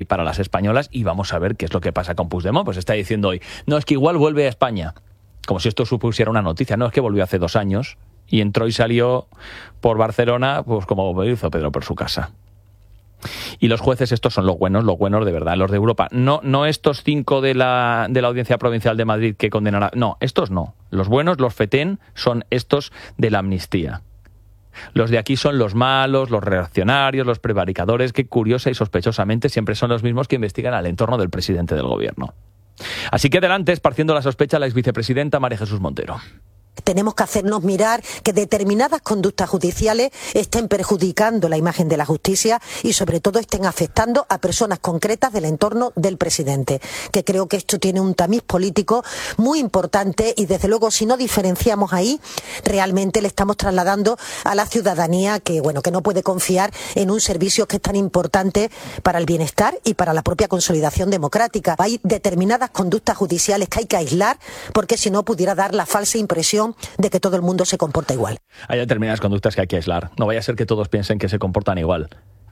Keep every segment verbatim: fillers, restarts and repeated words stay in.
para las españolas, y vamos a ver qué es lo que pasa con Puigdemont. Pues está diciendo hoy, no, es que igual vuelve a España, como si esto supusiera una noticia. No, es que volvió hace dos años y entró y salió por Barcelona, pues como hizo Pedro por su casa. Y los jueces, estos son los buenos, los buenos de verdad, los de Europa. No, no estos cinco de la, de la Audiencia Provincial de Madrid que condenarán. No, estos no. Los buenos, los FETEN, son estos de la amnistía. Los de aquí son los malos, los reaccionarios, los prevaricadores, que curiosa y sospechosamente siempre son los mismos que investigan al entorno del presidente del gobierno. Así que adelante, esparciendo la sospecha, la exvicepresidenta María Jesús Montero. Tenemos que hacernos mirar que determinadas conductas judiciales estén perjudicando la imagen de la justicia y sobre todo estén afectando a personas concretas del entorno del presidente, que creo que esto tiene un tamiz político muy importante y desde luego si no diferenciamos ahí, realmente le estamos trasladando a la ciudadanía que, bueno, que no puede confiar en un servicio que es tan importante para el bienestar y para la propia consolidación democrática. Hay determinadas conductas judiciales que hay que aislar porque si no pudiera dar la falsa impresión de que todo el mundo se comporta igual. Hay determinadas conductas que hay que aislar. No vaya a ser que todos piensen que se comportan igual.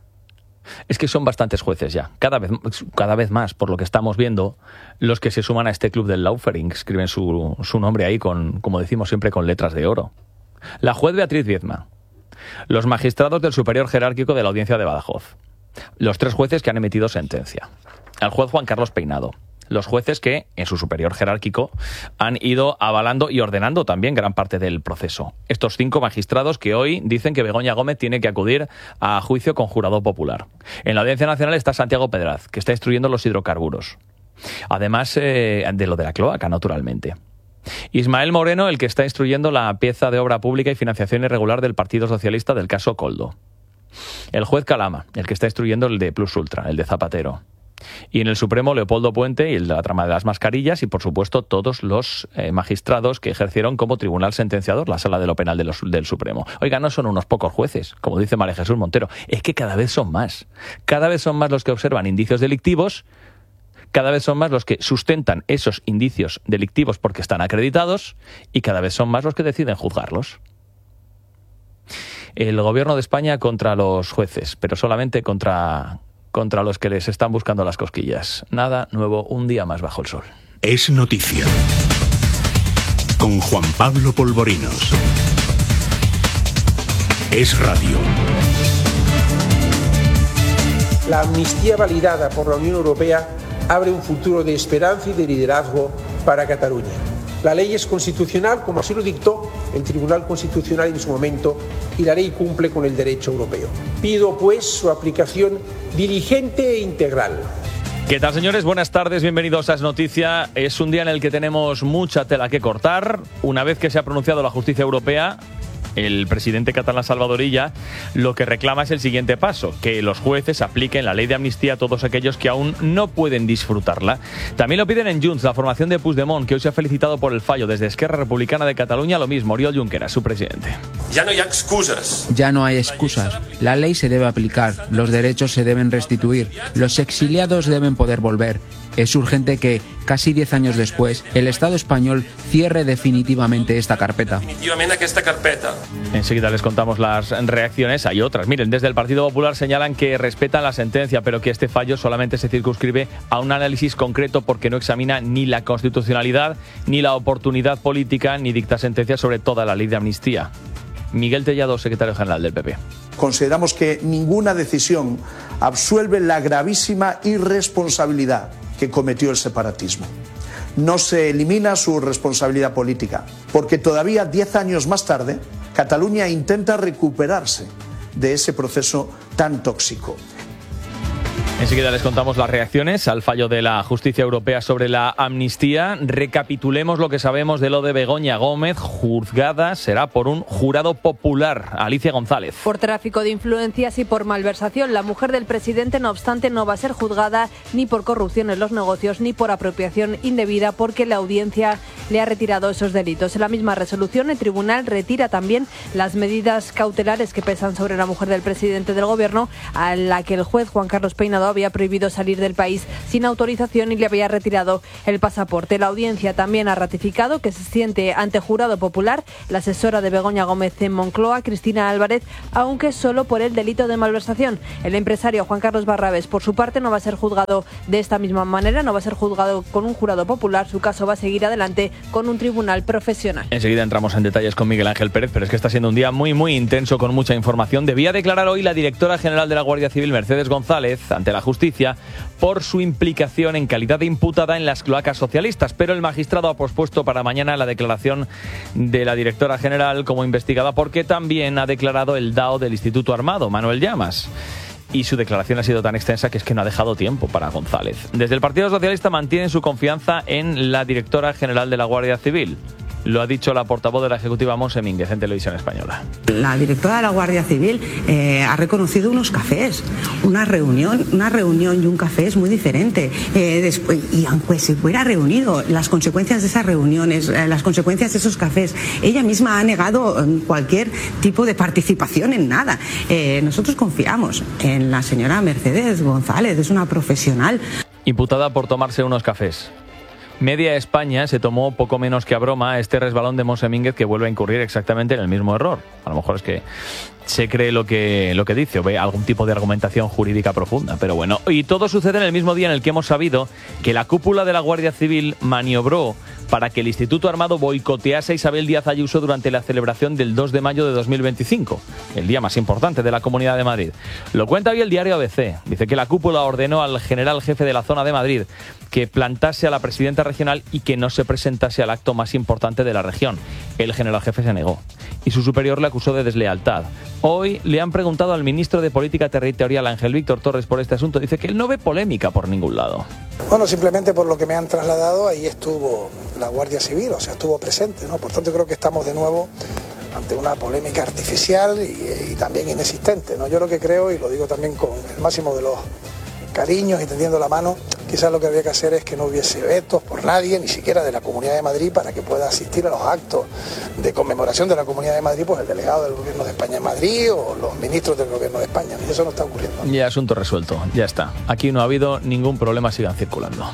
Es que son bastantes jueces ya, cada vez, cada vez más, por lo que estamos viendo, los que se suman a este club del Laufering, escriben su, su nombre ahí, con, como decimos siempre, con letras de oro. La juez Beatriz Viezma, los magistrados del superior jerárquico de la Audiencia de Badajoz, los tres jueces que han emitido sentencia, el juez Juan Carlos Peinado, los jueces que, en su superior jerárquico, han ido avalando y ordenando también gran parte del proceso. Estos cinco magistrados que hoy dicen que Begoña Gómez tiene que acudir a juicio con jurado popular. En la Audiencia Nacional está Santiago Pedraz, que está instruyendo los hidrocarburos. Además eh, de lo de la cloaca, naturalmente. Ismael Moreno, el que está instruyendo la pieza de obra pública y financiación irregular del Partido Socialista del caso Coldo. El juez Calama, el que está instruyendo el de Plus Ultra, el de Zapatero. Y en el Supremo, Leopoldo Puente y el de la trama de las mascarillas y, por supuesto, todos los eh, magistrados que ejercieron como tribunal sentenciador la Sala de lo Penal de los, del Supremo. Oiga, no son unos pocos jueces, como dice María Jesús Montero, es que cada vez son más. Cada vez son más los que observan indicios delictivos, cada vez son más los que sustentan esos indicios delictivos porque están acreditados y cada vez son más los que deciden juzgarlos. El gobierno de España contra los jueces, pero solamente contra... contra los que les están buscando las cosquillas. Nada nuevo, un día más bajo el sol. Es noticia. Con Juan Pablo Polvorinos. Es radio. La amnistía validada por la Unión Europea abre un futuro de esperanza y de liderazgo para Cataluña. La ley es constitucional, como así lo dictó el Tribunal Constitucional en su momento, y la ley cumple con el derecho europeo. Pido, pues, su aplicación diligente e integral. ¿Qué tal, señores? Buenas tardes, bienvenidos a Es Noticia. Es un día en el que tenemos mucha tela que cortar. Una vez que se ha pronunciado la justicia europea, el presidente catalán Salvador Illa lo que reclama es el siguiente paso, que los jueces apliquen la ley de amnistía a todos aquellos que aún no pueden disfrutarla. También lo piden en Junts, la formación de Puigdemont, que hoy se ha felicitado por el fallo. Desde Esquerra Republicana de Cataluña, lo mismo, Oriol Junqueras, su presidente. Ya no hay excusas. Ya no hay excusas. La ley se debe aplicar, los derechos se deben restituir, los exiliados deben poder volver. Es urgente que, casi diez años después, el Estado español cierre definitivamente esta carpeta. Definitivamente esta carpeta. Enseguida les contamos las reacciones. Hay otras. Miren, desde el Partido Popular señalan que respetan la sentencia, pero que este fallo solamente se circunscribe a un análisis concreto porque no examina ni la constitucionalidad, ni la oportunidad política, ni dicta sentencias sobre toda la ley de amnistía. Miguel Tellado, secretario general del P P. Consideramos que ninguna decisión absuelve la gravísima irresponsabilidad que cometió el separatismo. No se elimina su responsabilidad política, porque todavía diez años más tarde, Cataluña intenta recuperarse de ese proceso tan tóxico. Enseguida les contamos las reacciones al fallo de la justicia europea sobre la amnistía. Recapitulemos lo que sabemos de lo de Begoña Gómez. Juzgada será por un jurado popular. Alicia González. Por tráfico de influencias y por malversación. La mujer del presidente, no obstante, no va a ser juzgada ni por corrupción en los negocios ni por apropiación indebida, porque la audiencia le ha retirado esos delitos. En la misma resolución, el tribunal retira también las medidas cautelares que pesan sobre la mujer del presidente del gobierno, a la que el juez Juan Carlos Peinado juzgado había prohibido salir del país sin autorización y le había retirado el pasaporte. La audiencia también ha ratificado que se siente ante jurado popular la asesora de Begoña Gómez en Moncloa, Cristina Álvarez, aunque solo por el delito de malversación. El empresario Juan Carlos Barrabés, por su parte, no va a ser juzgado de esta misma manera, no va a ser juzgado con un jurado popular. Su caso va a seguir adelante con un tribunal profesional. Enseguida entramos en detalles con Miguel Ángel Pérez, pero es que está siendo un día muy, muy intenso con mucha información. Debía declarar hoy la directora general de la Guardia Civil, Mercedes González, ante la justicia por su implicación en calidad de imputada en las cloacas socialistas, pero el magistrado ha pospuesto para mañana la declaración de la directora general como investigada porque también ha declarado el D A O del Instituto Armado, Manuel Llamas. Y su declaración ha sido tan extensa que es que no ha dejado tiempo para González. Desde el Partido Socialista mantienen su confianza en la directora general de la Guardia Civil. Lo ha dicho la portavoz de la Ejecutiva, Monse Mínguez, en Televisión Española. La directora de la Guardia Civil eh, ha reconocido unos cafés. Una reunión, una reunión y un café es muy diferente. Eh, después, y aunque se hubiera reunido, las consecuencias de esas reuniones, eh, las consecuencias de esos cafés, ella misma ha negado eh, cualquier tipo de participación en nada. Eh, nosotros confiamos en la señora Mercedes González, es una profesional. Imputada por tomarse unos cafés. Media España se tomó poco menos que a broma este resbalón de Monse Mínguez, que vuelve a incurrir exactamente en el mismo error. A lo mejor es que se cree lo que, lo que dice o ve algún tipo de argumentación jurídica profunda. Pero bueno, y todo sucede en el mismo día en el que hemos sabido que la cúpula de la Guardia Civil maniobró para que el Instituto Armado boicotease a Isabel Díaz Ayuso durante la celebración del dos de mayo de dos mil veinticinco, el día más importante de la Comunidad de Madrid. Lo cuenta hoy el diario A B C. Dice que la cúpula ordenó al general jefe de la zona de Madrid que plantase a la presidenta regional y que no se presentase al acto más importante de la región. El general jefe se negó y su superior le acusó de deslealtad. Hoy le han preguntado al ministro de Política Territorial, Ángel Víctor Torres, por este asunto. Dice que él no ve polémica por ningún lado. Bueno, simplemente por lo que me han trasladado, ahí estuvo la Guardia Civil, o sea, estuvo presente, ¿no? Por tanto, creo que estamos de nuevo ante una polémica artificial y, y también inexistente, ¿no? Yo lo que creo, y lo digo también con el máximo de los cariños y tendiendo la mano, quizás lo que había que hacer es que no hubiese vetos por nadie, ni siquiera de la Comunidad de Madrid, para que pueda asistir a los actos de conmemoración de la Comunidad de Madrid, pues el delegado del Gobierno de España en Madrid o los ministros del Gobierno de España. Y eso no está ocurriendo. Ya, asunto resuelto, ya está. Aquí no ha habido ningún problema, sigan circulando.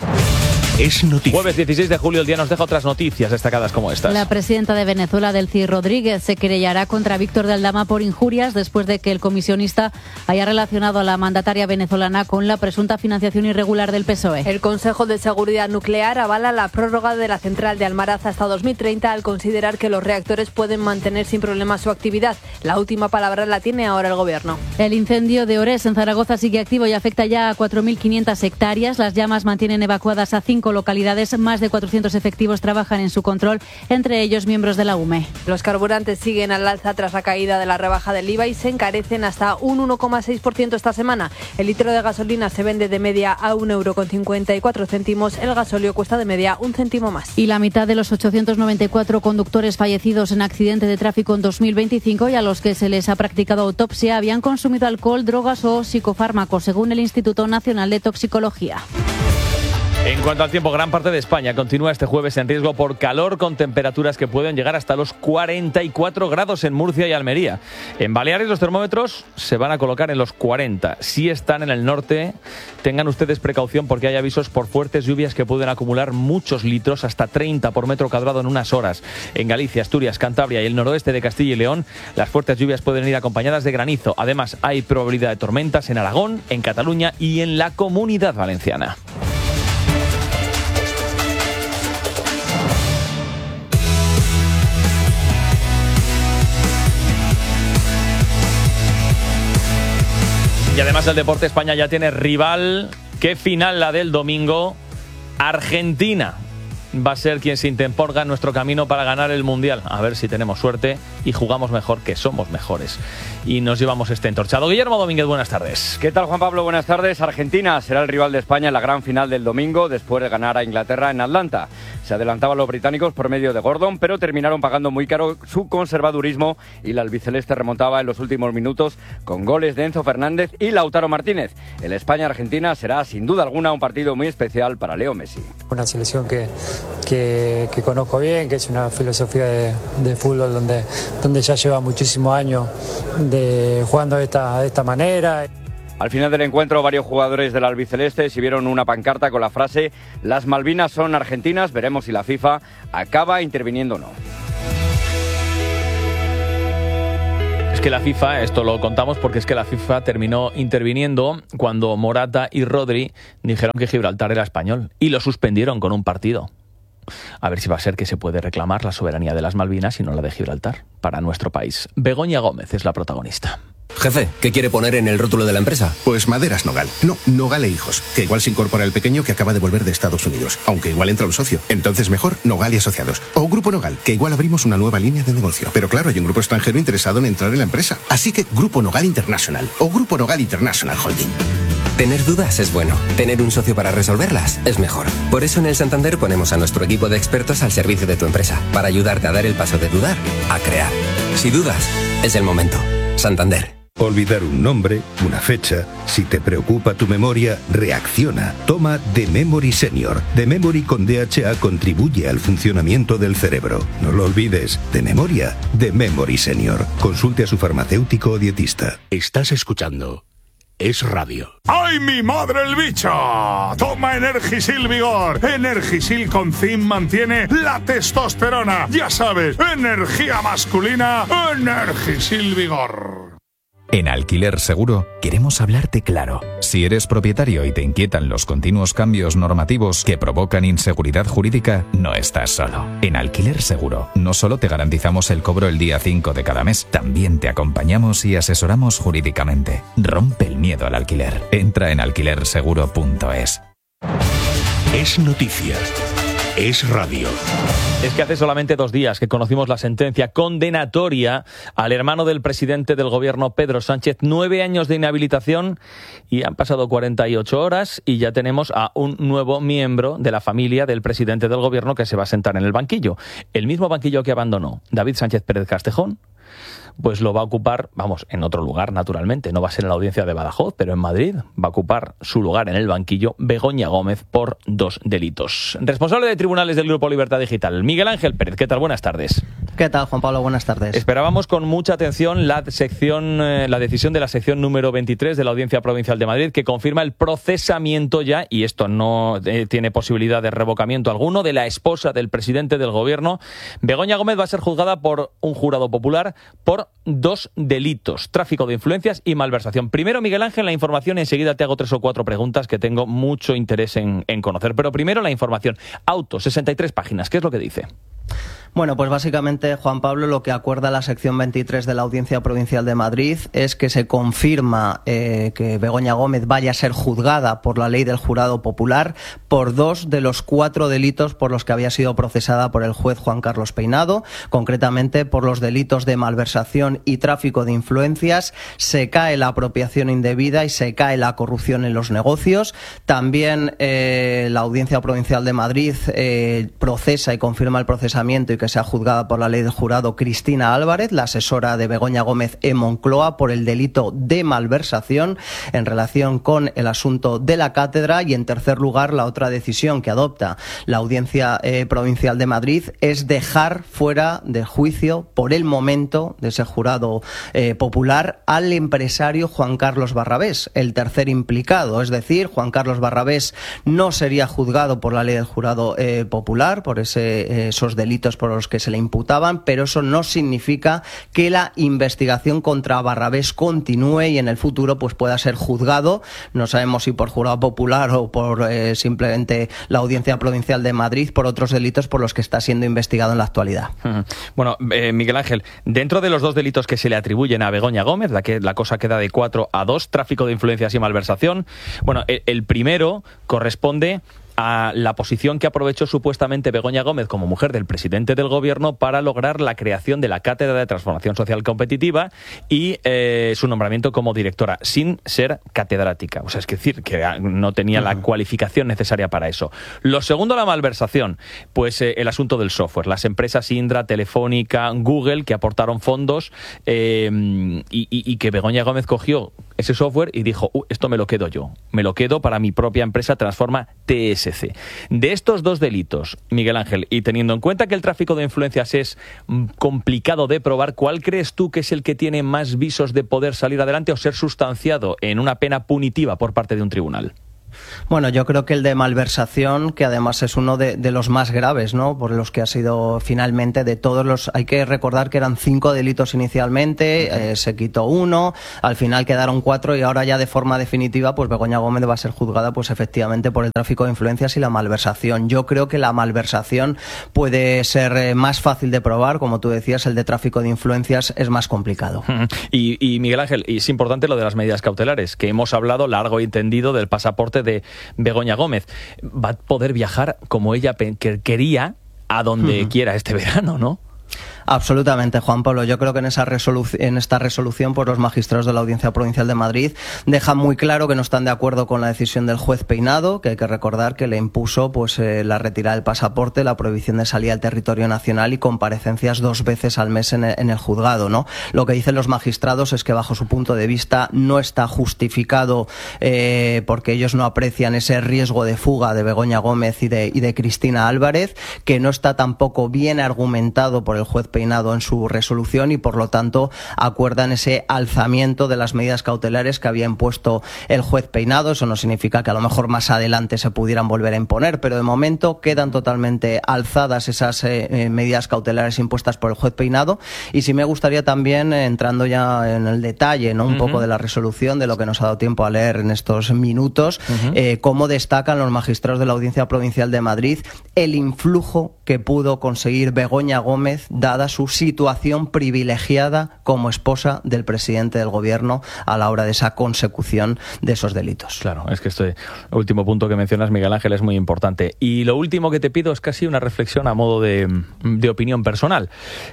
Es noticia. Jueves dieciséis de julio, el día nos deja otras noticias destacadas como estas. La presidenta de Venezuela, Delcy Rodríguez, se querellará contra Víctor de Aldama por injurias después de que el comisionista haya relacionado a la mandataria venezolana con la presunta financiación irregular del P S O E. El Consejo de Seguridad Nuclear avala la prórroga de la central de Almaraz hasta dos mil treinta al considerar que los reactores pueden mantener sin problemas su actividad. La última palabra la tiene ahora el Gobierno. El incendio de Ores en Zaragoza sigue activo y afecta ya a cuatro mil quinientas hectáreas. Las llamas mantienen evacuadas a cinco localidades. Más de cuatrocientos efectivos trabajan en su control, entre ellos miembros de la U M E. Los carburantes siguen al alza tras la caída de la rebaja del I V A y se encarecen hasta un uno coma seis por ciento esta semana. El litro de gasolina se vende de media a un euro con cincuenta y cuatro céntimos. El gasóleo cuesta de media un céntimo más. Y la mitad de los ochocientos noventa y cuatro conductores fallecidos en accidente de tráfico en dos mil veinticinco y a los que se les ha practicado autopsia habían consumido alcohol, drogas o psicofármacos, según el Instituto Nacional de Toxicología. En cuanto al tiempo, gran parte de España continúa este jueves en riesgo por calor, con temperaturas que pueden llegar hasta los cuarenta y cuatro grados en Murcia y Almería. En Baleares los termómetros se van a colocar en los cuarenta. Si están en el norte, tengan ustedes precaución porque hay avisos por fuertes lluvias que pueden acumular muchos litros, hasta treinta por metro cuadrado en unas horas. En Galicia, Asturias, Cantabria y el noroeste de Castilla y León, las fuertes lluvias pueden ir acompañadas de granizo. Además, hay probabilidad de tormentas en Aragón, en Cataluña y en la Comunidad Valenciana. Y además el Deporte España ya tiene rival. ¿Qué final la del domingo? Argentina va a ser quien se interponga en nuestro camino para ganar el Mundial. A ver si tenemos suerte y jugamos mejor, que somos mejores. Y nos llevamos este entorchado. Guillermo Domínguez, buenas tardes. ¿Qué tal, Juan Pablo? Buenas tardes. Argentina será el rival de España en la gran final del domingo, después de ganar a Inglaterra en Atlanta. Se adelantaban los británicos por medio de Gordon, pero terminaron pagando muy caro su conservadurismo y la albiceleste remontaba en los últimos minutos con goles de Enzo Fernández y Lautaro Martínez. El España-Argentina será sin duda alguna un partido muy especial para Leo Messi. Una selección que, que, que conozco bien, que es una filosofía de, de fútbol donde, donde ya lleva muchísimos años de, jugando de esta, de esta manera. Al final del encuentro, varios jugadores del albiceleste exhibieron una pancarta con la frase «Las Malvinas son argentinas, veremos si la FIFA acaba interviniendo o no». Es que la FIFA, esto lo contamos porque es que la FIFA terminó interviniendo cuando Morata y Rodri dijeron que Gibraltar era español y lo suspendieron con un partido. A ver si va a ser que se puede reclamar la soberanía de las Malvinas y no la de Gibraltar para nuestro país. Begoña Gómez es la protagonista. Jefe, ¿qué quiere poner en el rótulo de la empresa? Pues Maderas Nogal. No, Nogal e Hijos. Que igual se incorpora el pequeño que acaba de volver de Estados Unidos. Aunque igual entra un socio. Entonces mejor Nogal y Asociados. O Grupo Nogal, que igual abrimos una nueva línea de negocio. Pero claro, hay un grupo extranjero interesado en entrar en la empresa. Así que Grupo Nogal International. O Grupo Nogal International Holding. Tener dudas es bueno. Tener un socio para resolverlas es mejor. Por eso en el Santander ponemos a nuestro equipo de expertos al servicio de tu empresa. Para ayudarte a dar el paso de dudar a crear. Si dudas, es el momento. Santander. Olvidar un nombre, una fecha. Si te preocupa tu memoria, reacciona. Toma The Memory Senior. The Memory con D H A contribuye al funcionamiento del cerebro. No lo olvides. De memoria, The Memory Senior. Consulte a su farmacéutico o dietista. Estás escuchando Es Radio. ¡Ay, mi madre el bicho! Toma Energisil Vigor. Energisil con zinc mantiene la testosterona. Ya sabes, energía masculina, Energisil Vigor. En Alquiler Seguro queremos hablarte claro. Si eres propietario y te inquietan los continuos cambios normativos que provocan inseguridad jurídica, no estás solo. En Alquiler Seguro no solo te garantizamos el cobro el día cinco de cada mes, también te acompañamos y asesoramos jurídicamente. Rompe el miedo al alquiler. Entra en alquiler seguro punto es. Es noticia. Es radio. Es que hace solamente dos días que conocimos la sentencia condenatoria al hermano del presidente del gobierno, Pedro Sánchez, nueve años de inhabilitación, y han pasado cuarenta y ocho horas y ya tenemos a un nuevo miembro de la familia del presidente del gobierno que se va a sentar en el banquillo. El mismo banquillo que abandonó David Sánchez Pérez Castejón, pues lo va a ocupar, vamos, en otro lugar naturalmente, no va a ser en la audiencia de Badajoz, pero en Madrid va a ocupar su lugar en el banquillo Begoña Gómez por dos delitos. Responsable de tribunales del Grupo Libertad Digital, Miguel Ángel Pérez, ¿qué tal? Buenas tardes. ¿Qué tal, Juan Pablo? Buenas tardes. Esperábamos con mucha atención la sección, eh, la decisión de la sección número veintitrés de la Audiencia Provincial de Madrid, que confirma el procesamiento ya, y esto no eh, tiene posibilidad de revocamiento alguno, de la esposa del presidente del gobierno. Begoña Gómez va a ser juzgada por un jurado popular por dos delitos: tráfico de influencias y malversación. Primero, Miguel Ángel, la información, y enseguida te hago tres o cuatro preguntas que tengo mucho interés en, en conocer. Pero primero la información. Auto, sesenta y tres páginas. ¿Qué es lo que dice? Bueno, pues básicamente, Juan Pablo, lo que acuerda la sección veintitrés de la Audiencia Provincial de Madrid es que se confirma eh, que Begoña Gómez vaya a ser juzgada por la ley del jurado popular por dos de los cuatro delitos por los que había sido procesada por el juez Juan Carlos Peinado, concretamente por los delitos de malversación y tráfico de influencias. Se cae la apropiación indebida y se cae la corrupción en los negocios. También eh, la Audiencia Provincial de Madrid eh, procesa y confirma el procesamiento y que sea juzgada por la ley del jurado Cristina Álvarez, la asesora de Begoña Gómez en Moncloa, por el delito de malversación en relación con el asunto de la cátedra. Y en tercer lugar, la otra decisión que adopta la Audiencia eh, Provincial de Madrid es dejar fuera de juicio por el momento de ese jurado eh, popular al empresario Juan Carlos Barrabés, el tercer implicado. Es decir, Juan Carlos Barrabés no sería juzgado por la ley del jurado eh, popular por ese, eh, esos delitos por los que se le imputaban, pero eso no significa que la investigación contra Barrabés continúe y en el futuro pues pueda ser juzgado, no sabemos si por jurado popular o por eh, simplemente la Audiencia Provincial de Madrid, por otros delitos por los que está siendo investigado en la actualidad. Bueno, eh, Miguel Ángel, dentro de los dos delitos que se le atribuyen a Begoña Gómez, la que la cosa queda de cuatro a dos, tráfico de influencias y malversación, bueno, el, el primero corresponde a la posición que aprovechó supuestamente Begoña Gómez como mujer del presidente del gobierno para lograr la creación de la Cátedra de Transformación Social Competitiva y eh, su nombramiento como directora, sin ser catedrática. O sea, es decir, que no tenía uh-huh. la cualificación necesaria para eso. Lo segundo, la malversación, pues eh, el asunto del software. Las empresas Indra, Telefónica, Google, que aportaron fondos eh, y, y, y que Begoña Gómez cogió ese software y dijo, uh, esto me lo quedo yo, me lo quedo para mi propia empresa Transforma T S C. De estos dos delitos, Miguel Ángel, y teniendo en cuenta que el tráfico de influencias es mm, complicado de probar, ¿cuál crees tú que es el que tiene más visos de poder salir adelante o ser sustanciado en una pena punitiva por parte de un tribunal? Bueno, yo creo que el de malversación, que además es uno de, de los más graves, ¿no? Por los que ha sido finalmente de todos los... Hay que recordar que eran cinco delitos inicialmente, eh, se quitó uno, al final quedaron cuatro y ahora ya de forma definitiva, pues Begoña Gómez va a ser juzgada, pues efectivamente por el tráfico de influencias y la malversación. Yo creo que la malversación puede ser eh, más fácil de probar, como tú decías, el de tráfico de influencias es más complicado. Y, y Miguel Ángel, y es importante lo de las medidas cautelares, que hemos hablado largo y tendido del pasaporte de Begoña Gómez. Va a poder viajar como ella quería a donde uh-huh. quiera este verano, ¿no? Absolutamente, Juan Pablo. Yo creo que en esa resolu- en esta resolución, pues los magistrados de la Audiencia Provincial de Madrid dejan muy claro que no están de acuerdo con la decisión del juez Peinado, que hay que recordar que le impuso pues eh, la retirada del pasaporte, la prohibición de salida al territorio nacional y comparecencias dos veces al mes en el, en el juzgado, ¿no? Lo que dicen los magistrados es que bajo su punto de vista no está justificado eh, porque ellos no aprecian ese riesgo de fuga de Begoña Gómez y de, y de Cristina Álvarez, que no está tampoco bien argumentado por el juez Peinado en su resolución y por lo tanto acuerdan ese alzamiento de las medidas cautelares que había impuesto el juez Peinado. Eso no significa que a lo mejor más adelante se pudieran volver a imponer, pero de momento quedan totalmente alzadas esas eh, medidas cautelares impuestas por el juez Peinado. Y sí me gustaría también, eh, entrando ya en el detalle, ¿no? un uh-huh. poco de la resolución, de lo que nos ha dado tiempo a leer en estos minutos, uh-huh. eh, cómo destacan los magistrados de la Audiencia Provincial de Madrid el influjo que pudo conseguir Begoña Gómez dada su situación privilegiada como esposa del presidente del gobierno a la hora de esa consecución de esos delitos. Claro, es que este último punto que mencionas, Miguel Ángel, es muy importante. Y lo último que te pido es casi una reflexión a modo de, de opinión personal.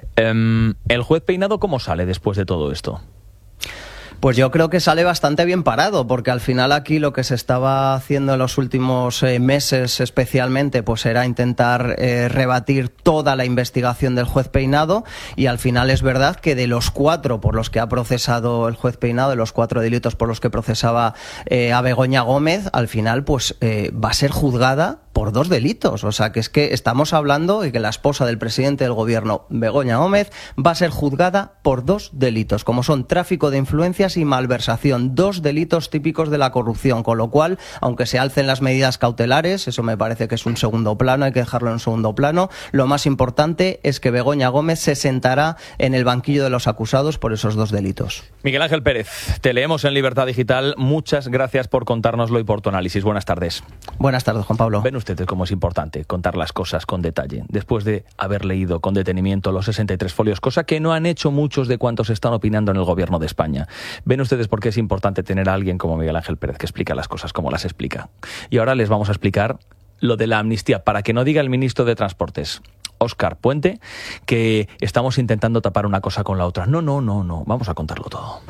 Um, ¿El juez Peinado cómo sale después de todo esto? Pues yo creo que sale bastante bien parado, porque al final aquí lo que se estaba haciendo en los últimos eh, meses especialmente, pues era intentar eh, rebatir toda la investigación del juez Peinado, y al final es verdad que de los cuatro por los que ha procesado el juez Peinado, de los cuatro delitos por los que procesaba eh, a Begoña Gómez, al final pues eh, va a ser juzgada por dos delitos. O sea, que es que estamos hablando de que la esposa del presidente del gobierno, Begoña Gómez, va a ser juzgada por dos delitos, como son tráfico de influencias y malversación, dos delitos típicos de la corrupción, con lo cual, aunque se alcen las medidas cautelares, eso me parece que es un segundo plano, hay que dejarlo en un segundo plano, lo más importante es que Begoña Gómez se sentará en el banquillo de los acusados por esos dos delitos. Miguel Ángel Pérez, te leemos en Libertad Digital, muchas gracias por contárnoslo y por tu análisis. Buenas tardes. Buenas tardes, Juan Pablo. Ven ustedes cómo es importante contar las cosas con detalle, después de haber leído con detenimiento los sesenta y tres folios, cosa que no han hecho muchos de cuantos están opinando en el gobierno de España. Ven ustedes por qué es importante tener a alguien como Miguel Ángel Pérez que explica las cosas como las explica. Y ahora les vamos a explicar lo de la amnistía, para que no diga el ministro de Transportes, Óscar Puente, que estamos intentando tapar una cosa con la otra. No, no, no, no, vamos a contarlo todo.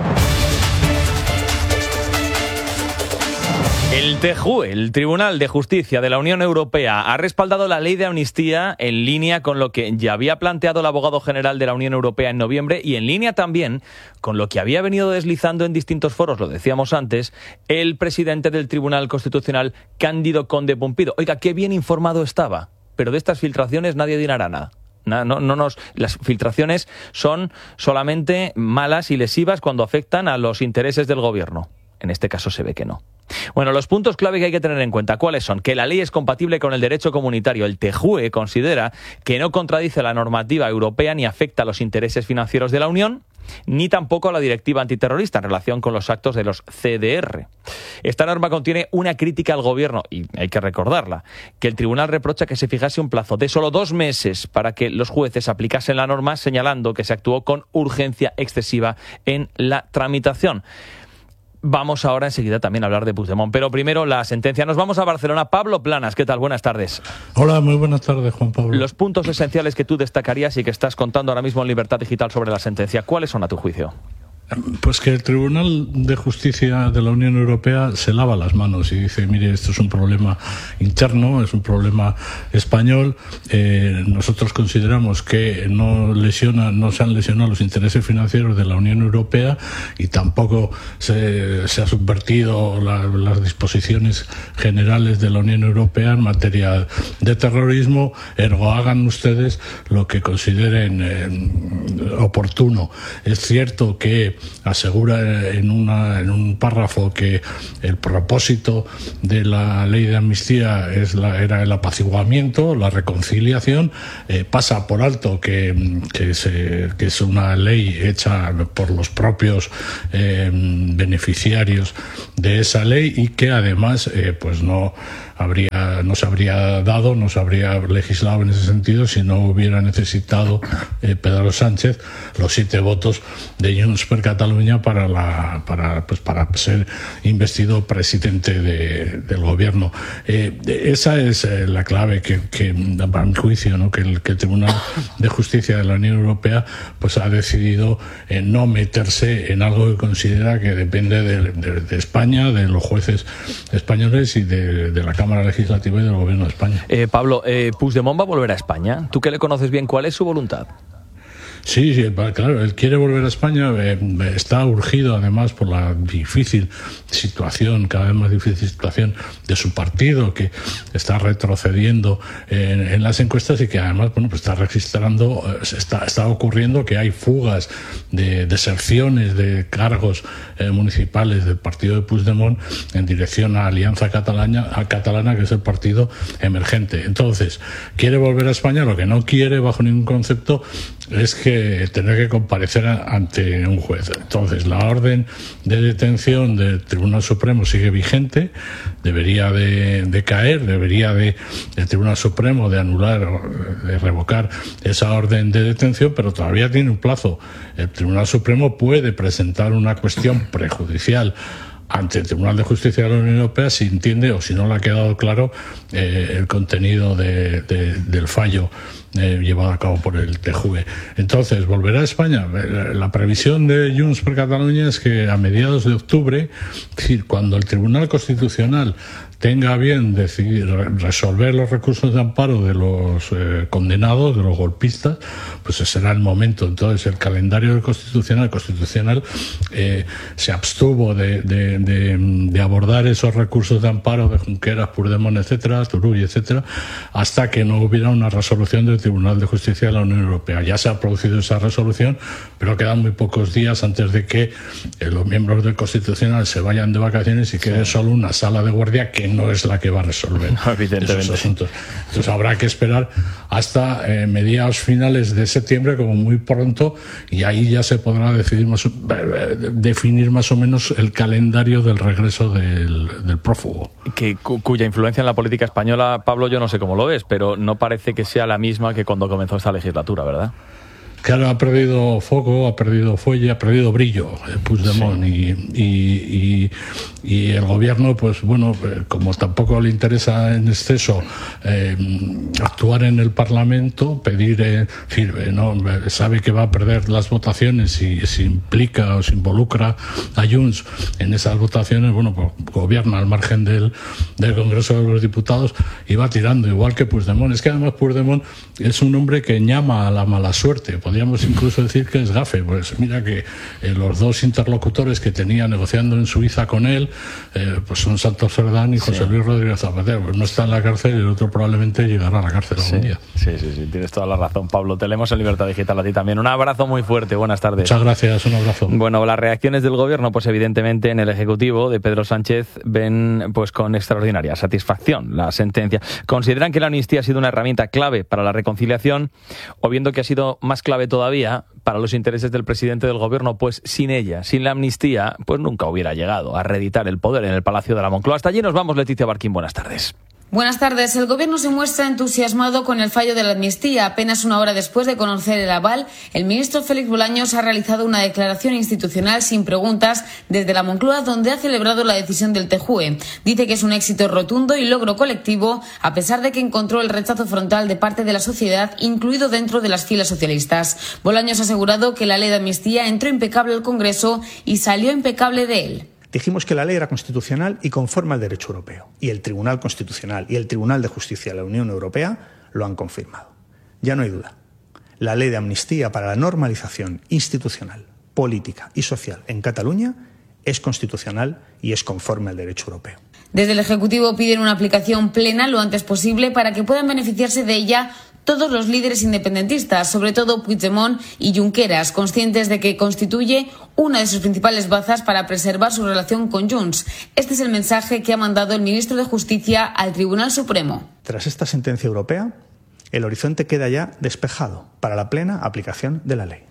El T J U E, el Tribunal de Justicia de la Unión Europea, ha respaldado la ley de amnistía en línea con lo que ya había planteado el abogado general de la Unión Europea en noviembre y en línea también con lo que había venido deslizando en distintos foros, lo decíamos antes, el presidente del Tribunal Constitucional, Cándido Conde Pumpido. Oiga, qué bien informado estaba, pero de estas filtraciones nadie dirá nada. No, no, no nos, las filtraciones son solamente malas y lesivas cuando afectan a los intereses del gobierno. En este caso se ve que no. Bueno, los puntos clave que hay que tener en cuenta, ¿cuáles son? Que la ley es compatible con el derecho comunitario. El T J U E considera que no contradice la normativa europea ni afecta a los intereses financieros de la Unión, ni tampoco a la directiva antiterrorista en relación con los actos de los C D R. Esta norma contiene una crítica al gobierno, y hay que recordarla, que el tribunal reprocha que se fijase un plazo de solo dos meses para que los jueces aplicasen la norma, señalando que se actuó con urgencia excesiva en la tramitación. Vamos ahora enseguida también a hablar de Puigdemont, pero primero la sentencia. Nos vamos a Barcelona. Pablo Planas, ¿qué tal? Buenas tardes. Hola, muy buenas tardes, Juan Pablo. Los puntos esenciales que tú destacarías y que estás contando ahora mismo en Libertad Digital sobre la sentencia, ¿cuáles son a tu juicio? Pues que el Tribunal de Justicia de la Unión Europea se lava las manos y dice, mire, esto es un problema interno, es un problema español, eh, nosotros consideramos que no lesiona, no se han lesionado los intereses financieros de la Unión Europea y tampoco se, se ha subvertido la, las disposiciones generales de la Unión Europea en materia de terrorismo, ergo hagan ustedes lo que consideren eh, oportuno. Es cierto que asegura en, una, en un párrafo que el propósito de la ley de amnistía es la, era el apaciguamiento, la reconciliación, eh, pasa por alto que, que, se, que es una ley hecha por los propios eh, beneficiarios de esa ley y que además eh, pues no habría no se habría dado, no se habría legislado en ese sentido si no hubiera necesitado eh, Pedro Sánchez los siete votos de Junts per Catalunya para la para pues para ser investido presidente de, del gobierno. Eh, esa es eh, la clave que, que para mi juicio, ¿no? que, el, que el Tribunal de Justicia de la Unión Europea pues ha decidido eh, no meterse en algo que considera que depende de, de, de España, de los jueces españoles y de, de la Cámara Legislativa y del Gobierno de España. Eh, Pablo, eh, ¿Puigdemont va a volver a España? ¿Tú que le conoces bien, cuál es su voluntad? Sí, sí, claro, él quiere volver a España, eh, está urgido además por la difícil situación, cada vez más difícil situación de su partido, que está retrocediendo en, en las encuestas y que además, bueno, pues está registrando, eh, está, está ocurriendo que hay fugas de deserciones de cargos eh, municipales del partido de Puigdemont en dirección a Alianza Catalana, a Catalana, que es el partido emergente. Entonces, quiere volver a España, lo que no quiere bajo ningún concepto es que tener que comparecer ante un juez. Entonces, la orden de detención del Tribunal Supremo sigue vigente, debería de, de caer, debería de el Tribunal Supremo de anular o de revocar esa orden de detención, pero todavía tiene un plazo. El Tribunal Supremo puede presentar una cuestión prejudicial ante el Tribunal de Justicia de la Unión Europea si entiende o si no le ha quedado claro eh, el contenido de, de, del fallo eh, llevado a cabo por el T J U E. Entonces, ¿volverá a España? La previsión de Junts per Catalunya es que a mediados de octubre, es decir, cuando el Tribunal Constitucional tenga bien decidir resolver los recursos de amparo de los eh, condenados, de los golpistas, pues ese será el momento. Entonces, el calendario del Constitucional, el Constitucional eh, se abstuvo de, de, de, de abordar esos recursos de amparo de Junqueras, Puigdemont, etcétera, Turull, etcétera, hasta que no hubiera una resolución del Tribunal de Justicia de la Unión Europea. Ya se ha producido esa resolución, pero quedan muy pocos días antes de que eh, los miembros del Constitucional se vayan de vacaciones y quede solo una sala de guardia que no es la que va a resolver no, esos asuntos. Entonces habrá que esperar hasta eh, mediados finales de septiembre, como muy pronto, y ahí ya se podrá decidir más, eh, definir más o menos el calendario del regreso del, del prófugo. Que, cu- cuya influencia en la política española, Pablo, yo no sé cómo lo ves, pero no parece que sea la misma que cuando comenzó esta legislatura, ¿verdad? Claro, ha perdido foco, ha perdido fuelle, ha perdido brillo eh, Puigdemont, sí. y, y, y, y el gobierno, pues bueno, eh, como tampoco le interesa en exceso eh, actuar en el Parlamento, pedir, eh, decir, eh, no, sabe que va a perder las votaciones y se implica o se involucra a Junts en esas votaciones, bueno, pues gobierna al margen del, del Congreso de los Diputados y va tirando, igual que Puigdemont. Es que además Puigdemont es un hombre que llama a la mala suerte. Podríamos incluso decir que es gafe. Pues mira que eh, los dos interlocutores que tenía negociando en Suiza con él, eh, pues son Santos Cerdán y José sí. Luis Rodríguez Zapatero. Pues no está en la cárcel y el otro probablemente llegará a la cárcel sí. algún día. Sí, sí, sí, tienes toda la razón, Pablo. Te leemos en Libertad Digital a ti también. Un abrazo muy fuerte. Buenas tardes. Muchas gracias. Un abrazo. Bueno, las reacciones del gobierno, pues evidentemente en el Ejecutivo de Pedro Sánchez ven pues con extraordinaria satisfacción la sentencia. Consideran que la amnistía ha sido una herramienta clave para la reconciliación, o viendo que ha sido más clave todavía para los intereses del presidente del gobierno, pues sin ella, sin la amnistía, pues nunca hubiera llegado a reeditar el poder en el Palacio de la Moncloa. Hasta allí nos vamos, Leticia Barquín, buenas tardes. Buenas tardes. El Gobierno se muestra entusiasmado con el fallo de la amnistía. Apenas una hora después de conocer el aval, el ministro Félix Bolaños ha realizado una declaración institucional sin preguntas desde la Moncloa, donde ha celebrado la decisión del T J U E. Dice que es un éxito rotundo y logro colectivo, a pesar de que encontró el rechazo frontal de parte de la sociedad, incluido dentro de las filas socialistas. Bolaños ha asegurado que la ley de amnistía entró impecable al Congreso y salió impecable de él. Dijimos que la ley era constitucional y conforme al derecho europeo. Y el Tribunal Constitucional y el Tribunal de Justicia de la Unión Europea lo han confirmado. Ya no hay duda. La ley de amnistía para la normalización institucional, política y social en Cataluña es constitucional y es conforme al derecho europeo. Desde el Ejecutivo piden una aplicación plena lo antes posible para que puedan beneficiarse de ella todos los líderes independentistas, sobre todo Puigdemont y Junqueras, conscientes de que constituye una de sus principales bazas para preservar su relación con Junts. Este es el mensaje que ha mandado el ministro de Justicia al Tribunal Supremo. Tras esta sentencia europea, el horizonte queda ya despejado para la plena aplicación de la ley.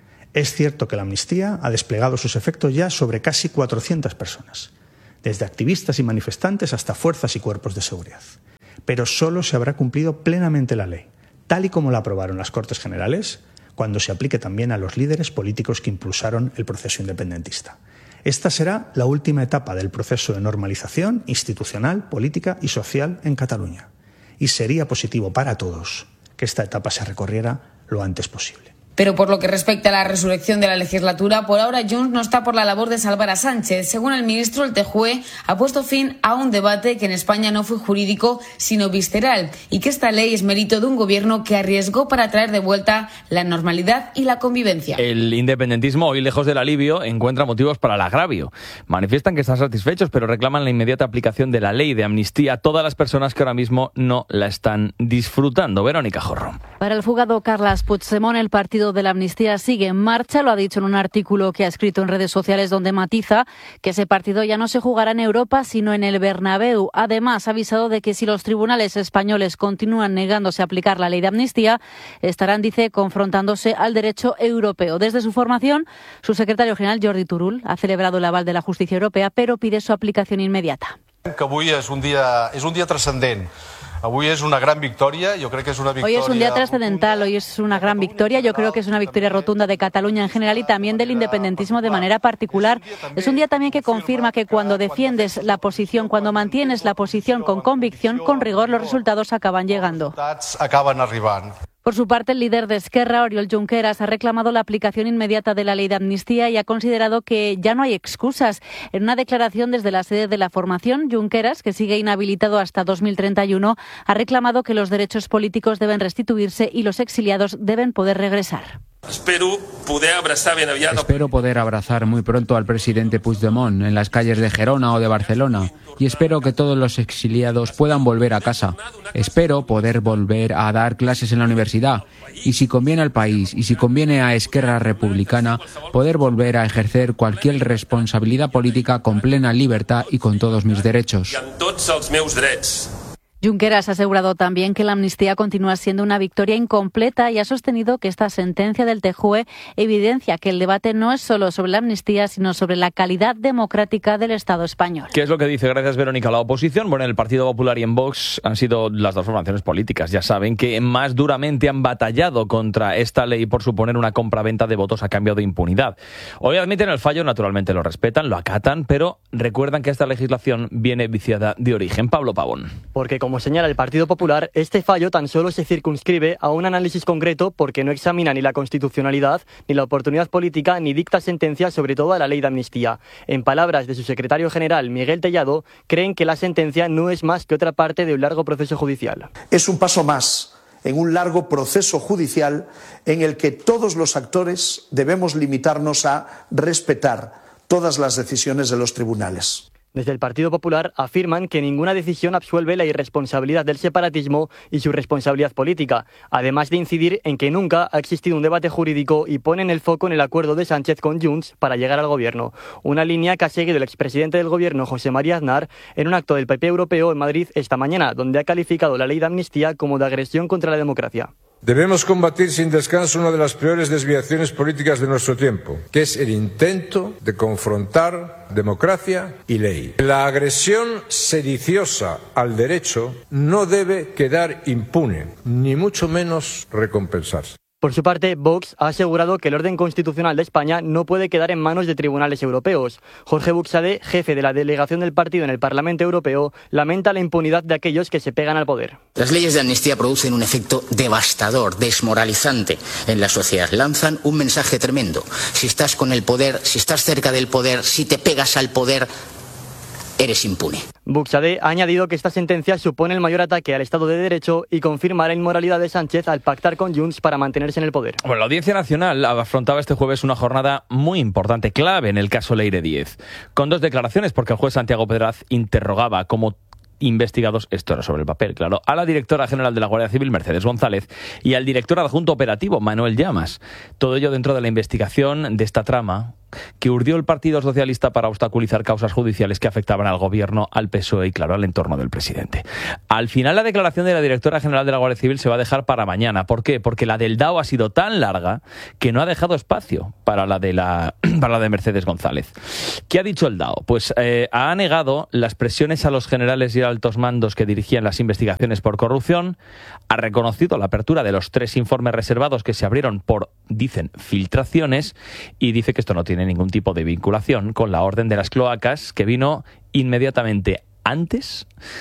Es cierto que la amnistía ha desplegado sus efectos ya sobre casi cuatrocientas personas, desde activistas y manifestantes hasta fuerzas y cuerpos de seguridad. Pero solo se habrá cumplido plenamente la ley, tal y como la aprobaron las Cortes Generales, cuando se aplique también a los líderes políticos que impulsaron el proceso independentista. Esta será la última etapa del proceso de normalización institucional, política y social en Cataluña. Y sería positivo para todos que esta etapa se recorriera lo antes posible. Pero por lo que respecta a la resurrección de la legislatura, por ahora Junts no está por la labor de salvar a Sánchez. Según el ministro, el T J U E ha puesto fin a un debate que en España no fue jurídico, sino visceral, y que esta ley es mérito de un gobierno que arriesgó para traer de vuelta la normalidad y la convivencia. El independentismo, hoy lejos del alivio, encuentra motivos para el agravio. Manifiestan que están satisfechos, pero reclaman la inmediata aplicación de la ley de amnistía a todas las personas que ahora mismo no la están disfrutando. Verónica Jorro. Para el fugado Carles Puigdemont, el partido de la amnistía sigue en marcha. Lo ha dicho en un artículo que ha escrito en redes sociales, donde matiza que ese partido ya no se jugará en Europa sino en el Bernabéu. Además, ha avisado de que si los tribunales españoles continúan negándose a aplicar la ley de amnistía, estarán, dice, confrontándose al derecho europeo. Desde su formación, su secretario general, Jordi Turull, ha celebrado el aval de la justicia europea, pero pide su aplicación inmediata. Que avui és un dia, és un dia transcendent. Avui és una gran victòria, jo crec que és una victòria... Hoy es un día trascendental, hoy es una gran victoria, yo creo que es una victoria rotunda de Cataluña en general y también del independentismo de manera particular. Es un día también que confirma que cuando defiendes la posición, cuando mantienes la posición con convicción, con rigor, los resultados acaban llegando. Acaben arribant. Por su parte, el líder de Esquerra, Oriol Junqueras, ha reclamado la aplicación inmediata de la ley de amnistía y ha considerado que ya no hay excusas. En una declaración desde la sede de la formación, Junqueras, que sigue inhabilitado hasta dos mil treinta y uno, ha reclamado que los derechos políticos deben restituirse y los exiliados deben poder regresar. Espero poder abrazar ben aviat... Espero poder abrazar muy pronto al presidente Puigdemont en las calles de Gerona o de Barcelona y espero que todos los exiliados puedan volver a casa. Espero poder volver a dar clases en la universidad y, si conviene al país y si conviene a Esquerra Republicana, poder volver a ejercer cualquier responsabilidad política con plena libertad y con todos mis derechos. I amb tots els meus drets. Junqueras ha asegurado también que la amnistía continúa siendo una victoria incompleta y ha sostenido que esta sentencia del T J U E evidencia que el debate no es solo sobre la amnistía, sino sobre la calidad democrática del Estado español. ¿Qué es lo que dice? Gracias, Verónica. La oposición, bueno, en el Partido Popular y en Vox han sido las dos formaciones políticas, ya saben, que más duramente han batallado contra esta ley por suponer una compraventa de votos a cambio de impunidad. Hoy admiten el fallo, naturalmente lo respetan, lo acatan, pero recuerdan que esta legislación viene viciada de origen. Pablo Pavón. Porque como señala el Partido Popular, este fallo tan solo se circunscribe a un análisis concreto porque no examina ni la constitucionalidad, ni la oportunidad política, ni dicta sentencia sobre toda la ley de amnistía. En palabras de su secretario general, Miguel Tellado, creen que la sentencia no es más que otra parte de un largo proceso judicial. Es un paso más en un largo proceso judicial en el que todos los actores debemos limitarnos a respetar todas las decisiones de los tribunales. Desde el Partido Popular afirman que ninguna decisión absuelve la irresponsabilidad del separatismo y su responsabilidad política, además de incidir en que nunca ha existido un debate jurídico y ponen el foco en el acuerdo de Sánchez con Junts para llegar al gobierno. Una línea que ha seguido el expresidente del gobierno, José María Aznar, en un acto del P P europeo en Madrid esta mañana, donde ha calificado la ley de amnistía como de agresión contra la democracia. Debemos combatir sin descanso una de las peores desviaciones políticas de nuestro tiempo, que es el intento de confrontar democracia y ley. La agresión sediciosa al derecho no debe quedar impune, ni mucho menos recompensarse. Por su parte, Vox ha asegurado que el orden constitucional de España no puede quedar en manos de tribunales europeos. Jorge Buxadé, jefe de la delegación del partido en el Parlamento Europeo, lamenta la impunidad de aquellos que se pegan al poder. Las leyes de amnistía producen un efecto devastador, desmoralizante en la sociedad. Lanzan un mensaje tremendo. Si estás con el poder, si estás cerca del poder, si te pegas al poder, eres impune. Buxadé ha añadido que esta sentencia supone el mayor ataque al Estado de Derecho y confirma la inmoralidad de Sánchez al pactar con Junts para mantenerse en el poder. Bueno, la Audiencia Nacional afrontaba este jueves una jornada muy importante, clave en el caso Leire Díez, con dos declaraciones, porque el juez Santiago Pedraz interrogaba como investigados, esto era sobre el papel, claro, a la directora general de la Guardia Civil, Mercedes González, y al director adjunto operativo, Manuel Llamas. Todo ello dentro de la investigación de esta trama que urdió el Partido Socialista para obstaculizar causas judiciales que afectaban al gobierno, al P S O E y, claro, al entorno del presidente. Al final, la declaración de la directora general de la Guardia Civil se va a dejar para mañana. ¿Por qué? Porque la del D A O ha sido tan larga que no ha dejado espacio para la de, la, para la de Mercedes González. ¿Qué ha dicho el D A O? Pues eh, ha negado las presiones a los generales y altos mandos que dirigían las investigaciones por corrupción, ha reconocido la apertura de los tres informes reservados que se abrieron por, dicen, filtraciones, y dice que esto no tiene ningún tipo de vinculación con la orden de las cloacas que vino inmediatamente antes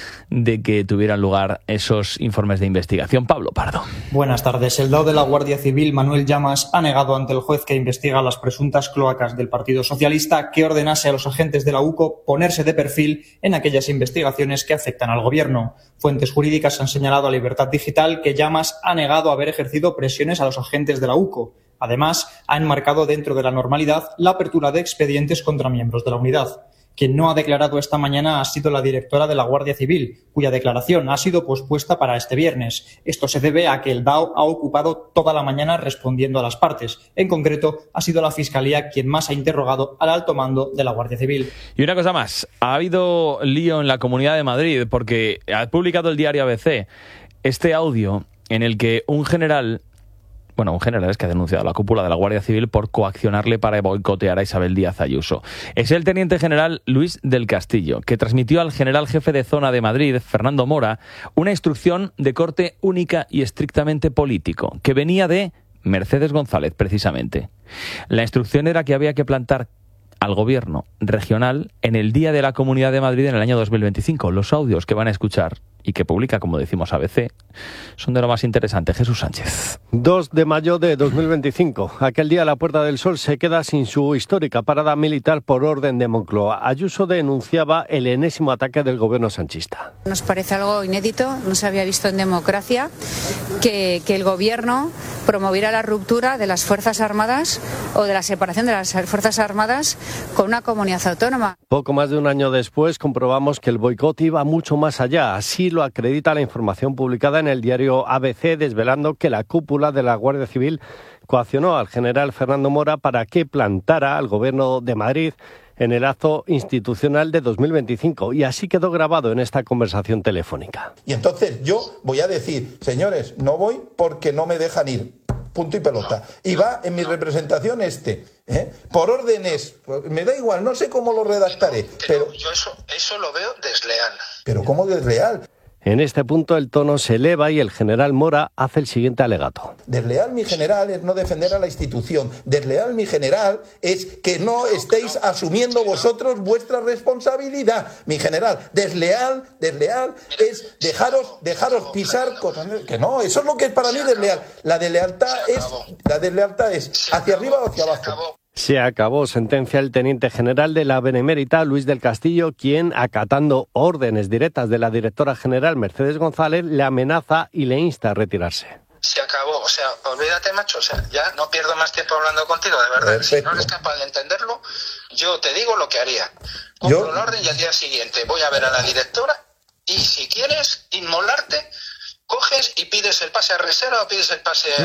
de que tuvieran lugar esos informes de investigación. Pablo Pardo. Buenas tardes. El D A O de la Guardia Civil, Manuel Llamas, ha negado ante el juez que investiga las presuntas cloacas del Partido Socialista que ordenase a los agentes de la U C O ponerse de perfil en aquellas investigaciones que afectan al gobierno. Fuentes jurídicas han señalado a Libertad Digital que Llamas ha negado haber ejercido presiones a los agentes de la U C O. Además, ha enmarcado dentro de la normalidad la apertura de expedientes contra miembros de la unidad. Quien no ha declarado esta mañana ha sido la directora de la Guardia Civil, cuya declaración ha sido pospuesta para este viernes. Esto se debe a que el D A O ha ocupado toda la mañana respondiendo a las partes. En concreto, ha sido la Fiscalía quien más ha interrogado al alto mando de la Guardia Civil. Y una cosa más, ha habido lío en la Comunidad de Madrid porque ha publicado el diario A B C este audio en el que un general... Bueno, un general es que ha denunciado a la cúpula de la Guardia Civil por coaccionarle para boicotear a Isabel Díaz Ayuso. Es el teniente general Luis del Castillo, que transmitió al general jefe de zona de Madrid, Fernando Mora, una instrucción de corte única y estrictamente político, que venía de Mercedes González, precisamente. La instrucción era que había que plantar al gobierno regional en el Día de la Comunidad de Madrid en el año dos mil veinticinco. Los audios que van a escuchar y que publica, como decimos, A B C, son de lo más interesante. Jesús Sánchez. dos de mayo de dos mil veinticinco. Aquel día la Puerta del Sol se queda sin su histórica parada militar por orden de Moncloa. Ayuso denunciaba el enésimo ataque del gobierno sanchista. Nos parece algo inédito, no se había visto en democracia que, que el gobierno promoviera la ruptura de las Fuerzas Armadas o de la separación de las Fuerzas Armadas con una comunidad autónoma. Poco más de un año después comprobamos que el boicot iba mucho más allá. Así lo acredita la información publicada en el diario A B C, desvelando que la cúpula de la Guardia Civil coaccionó al general Fernando Mora para que plantara al gobierno de Madrid en el acto institucional de dos mil veinticinco. Y así quedó grabado en esta conversación telefónica. Y entonces yo voy a decir, señores, no voy porque no me dejan ir. Punto y pelota. Y va en mi representación este. ¿eh? Por órdenes, me da igual, no sé cómo lo redactaré. Pero, pero yo eso, eso lo veo desleal. ¿Pero cómo desleal? En este punto el tono se eleva y el general Mora hace el siguiente alegato. Desleal, mi general, es no defender a la institución. Desleal, mi general, es que no estéis asumiendo vosotros vuestra responsabilidad. Mi general, desleal, desleal es dejaros, dejaros pisar cosas. Que no, eso es lo que es para mí desleal. La deslealtad es, la deslealtad es hacia arriba o hacia abajo. Se acabó, sentencia el teniente general de la Benemérita, Luis del Castillo, quien, acatando órdenes directas de la directora general Mercedes González, le amenaza y le insta a retirarse. Se acabó, o sea, olvídate, macho, o sea, ya no pierdo más tiempo hablando contigo, de verdad. Perfecto. Si no eres capaz de entenderlo, yo te digo lo que haría. Compro ¿Yo? un orden y al día siguiente voy a ver a la directora y si quieres inmolarte, coges y pides el pase a reserva o pides el pase a... No, no.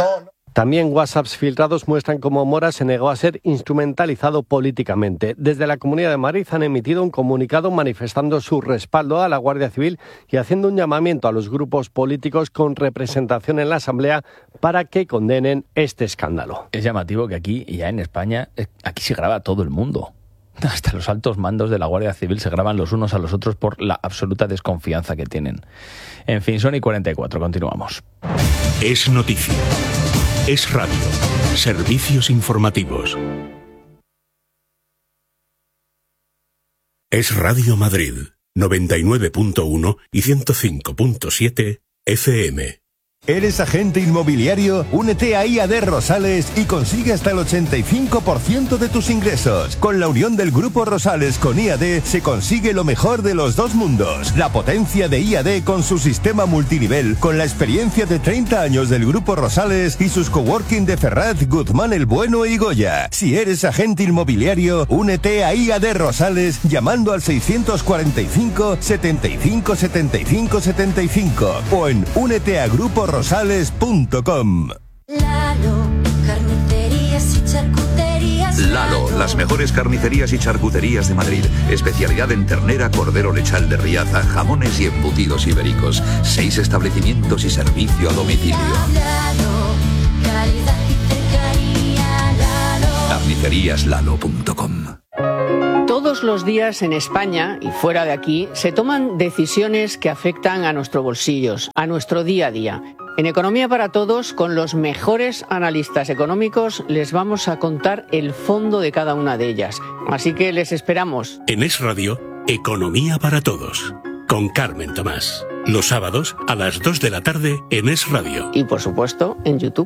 También WhatsApps filtrados muestran cómo Mora se negó a ser instrumentalizado políticamente. Desde la Comunidad de Madrid han emitido un comunicado manifestando su respaldo a la Guardia Civil y haciendo un llamamiento a los grupos políticos con representación en la Asamblea para que condenen este escándalo. Es llamativo que aquí, ya en España, aquí se graba todo el mundo. Hasta los altos mandos de la Guardia Civil se graban los unos a los otros por la absoluta desconfianza que tienen. En fin, son y cuarenta y cuatro, continuamos. Es noticia. Es radio. Servicios informativos. Es Radio Madrid, noventa y nueve punto uno y ciento cinco punto siete F M. ¿Eres agente inmobiliario? Únete a I A D Rosales y consigue hasta el ochenta y cinco por ciento de tus ingresos. Con la unión del Grupo Rosales con I A D se consigue lo mejor de los dos mundos. La potencia de I A D con su sistema multinivel, con la experiencia de treinta años del Grupo Rosales y sus coworking de Ferraz, Guzmán el Bueno y Goya. Si eres agente inmobiliario, únete a I A D Rosales llamando al seiscientos cuarenta y cinco, setenta y cinco, setenta y cinco, setenta y cinco o en únete a Grupo rosales punto com. Lalo, carnicerías y charcuterías. Lalo, las mejores carnicerías y charcuterías de Madrid. Especialidad en ternera, cordero lechal de Riaza, jamones y embutidos ibéricos. Seis establecimientos y servicio a domicilio. Lalo, calidad y cercanía. Lalo. carnicerías lalo punto com. Todos los días en España y fuera de aquí se toman decisiones que afectan a nuestros bolsillos, a nuestro día a día. En Economía para Todos, con los mejores analistas económicos, les vamos a contar el fondo de cada una de ellas. Así que les esperamos. En Es Radio, Economía para Todos, con Carmen Tomás. Los sábados a las dos de la tarde en Es Radio. Y por supuesto, en YouTube.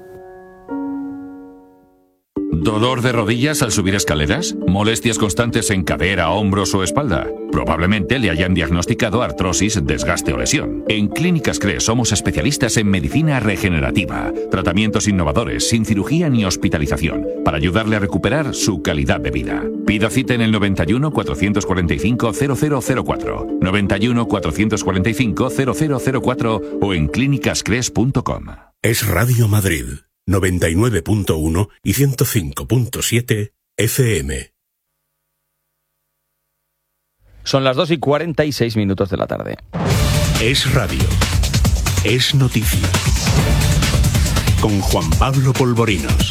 ¿Dolor de rodillas al subir escaleras? ¿Molestias constantes en cadera, hombros o espalda? Probablemente le hayan diagnosticado artrosis, desgaste o lesión. En Clínicas C R E somos especialistas en medicina regenerativa, tratamientos innovadores, sin cirugía ni hospitalización, para ayudarle a recuperar su calidad de vida. Pida cita en el noventa y uno, cuatrocientos cuarenta y cinco, cero cero cero cuatro, noventa y uno, cuatrocientos cuarenta y cinco, cero cero cero cuatro o en clínicas cres punto com. Es Radio Madrid, noventa y nueve punto uno y ciento cinco punto siete F M. Son las dos y cuarenta y seis minutos de la tarde. Es radio. Es noticia. Con Juan Pablo Polvorinos.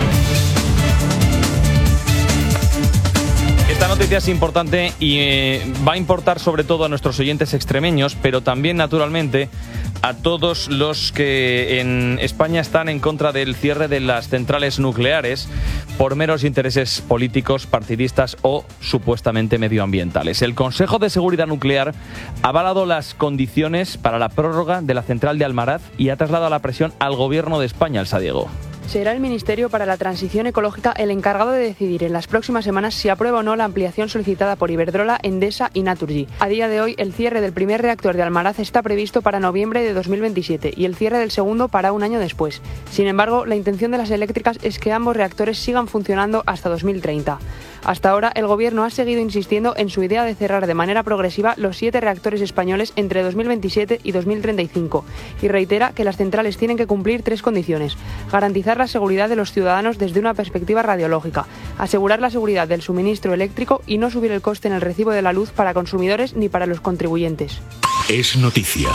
Esta noticia es importante y eh, va a importar sobre todo a nuestros oyentes extremeños, pero también naturalmente a todos los que en España están en contra del cierre de las centrales nucleares por meros intereses políticos, partidistas o supuestamente medioambientales. El Consejo de Seguridad Nuclear ha avalado las condiciones para la prórroga de la central de Almaraz y ha trasladado la presión al Gobierno de España, Elsa Diego. Será el Ministerio para la Transición Ecológica el encargado de decidir en las próximas semanas si aprueba o no la ampliación solicitada por Iberdrola, Endesa y Naturgy. A día de hoy, el cierre del primer reactor de Almaraz está previsto para noviembre de dos mil veintisiete y el cierre del segundo para un año después. Sin embargo, la intención de las eléctricas es que ambos reactores sigan funcionando hasta dos mil treinta. Hasta ahora, el Gobierno ha seguido insistiendo en su idea de cerrar de manera progresiva los siete reactores españoles entre dos mil veintisiete y dos mil treinta y cinco y reitera que las centrales tienen que cumplir tres condiciones: garantizar la seguridad de los ciudadanos desde una perspectiva radiológica, asegurar la seguridad del suministro eléctrico y no subir el coste en el recibo de la luz para consumidores ni para los contribuyentes. Es noticia.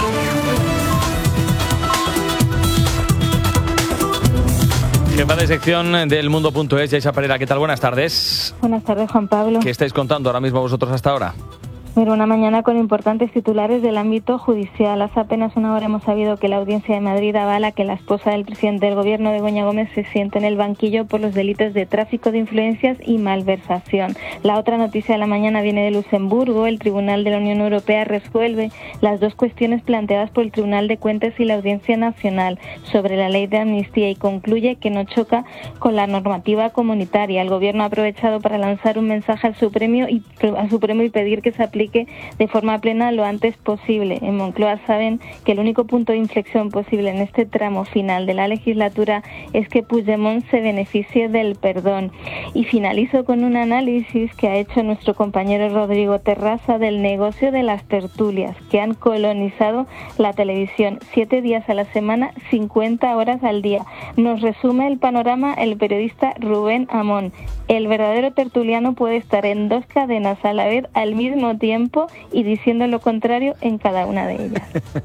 Jefa de sección del Mundo punto es, Yaisa Pereira. ¿Qué tal? Buenas tardes. Buenas tardes, Juan Pablo. ¿Qué estáis contando ahora mismo vosotros hasta ahora? Mira, una mañana con importantes titulares del ámbito judicial. Hace apenas una hora hemos sabido que la Audiencia de Madrid avala que la esposa del presidente del Gobierno, Begoña Gómez, se siente en el banquillo por los delitos de tráfico de influencias y malversación. La otra noticia de la mañana viene de Luxemburgo. El Tribunal de la Unión Europea resuelve las dos cuestiones planteadas por el Tribunal de Cuentas y la Audiencia Nacional sobre la ley de amnistía y concluye que no choca con la normativa comunitaria. El Gobierno ha aprovechado para lanzar un mensaje al Supremo y, al Supremo y pedir que se aplique aplique de forma plena lo antes posible. En Moncloa saben que el único punto de inflexión posible en este tramo final de la legislatura es que Puigdemont se beneficie del perdón. Y finalizo con un análisis que ha hecho nuestro compañero Rodrigo Terraza del negocio de las tertulias, que han colonizado la televisión siete días a la semana, cincuenta horas al día. Nos resume el panorama el periodista Rubén Amón. El verdadero tertuliano puede estar en dos cadenas a la vez al mismo tiempo y diciendo lo contrario en cada una de ellas.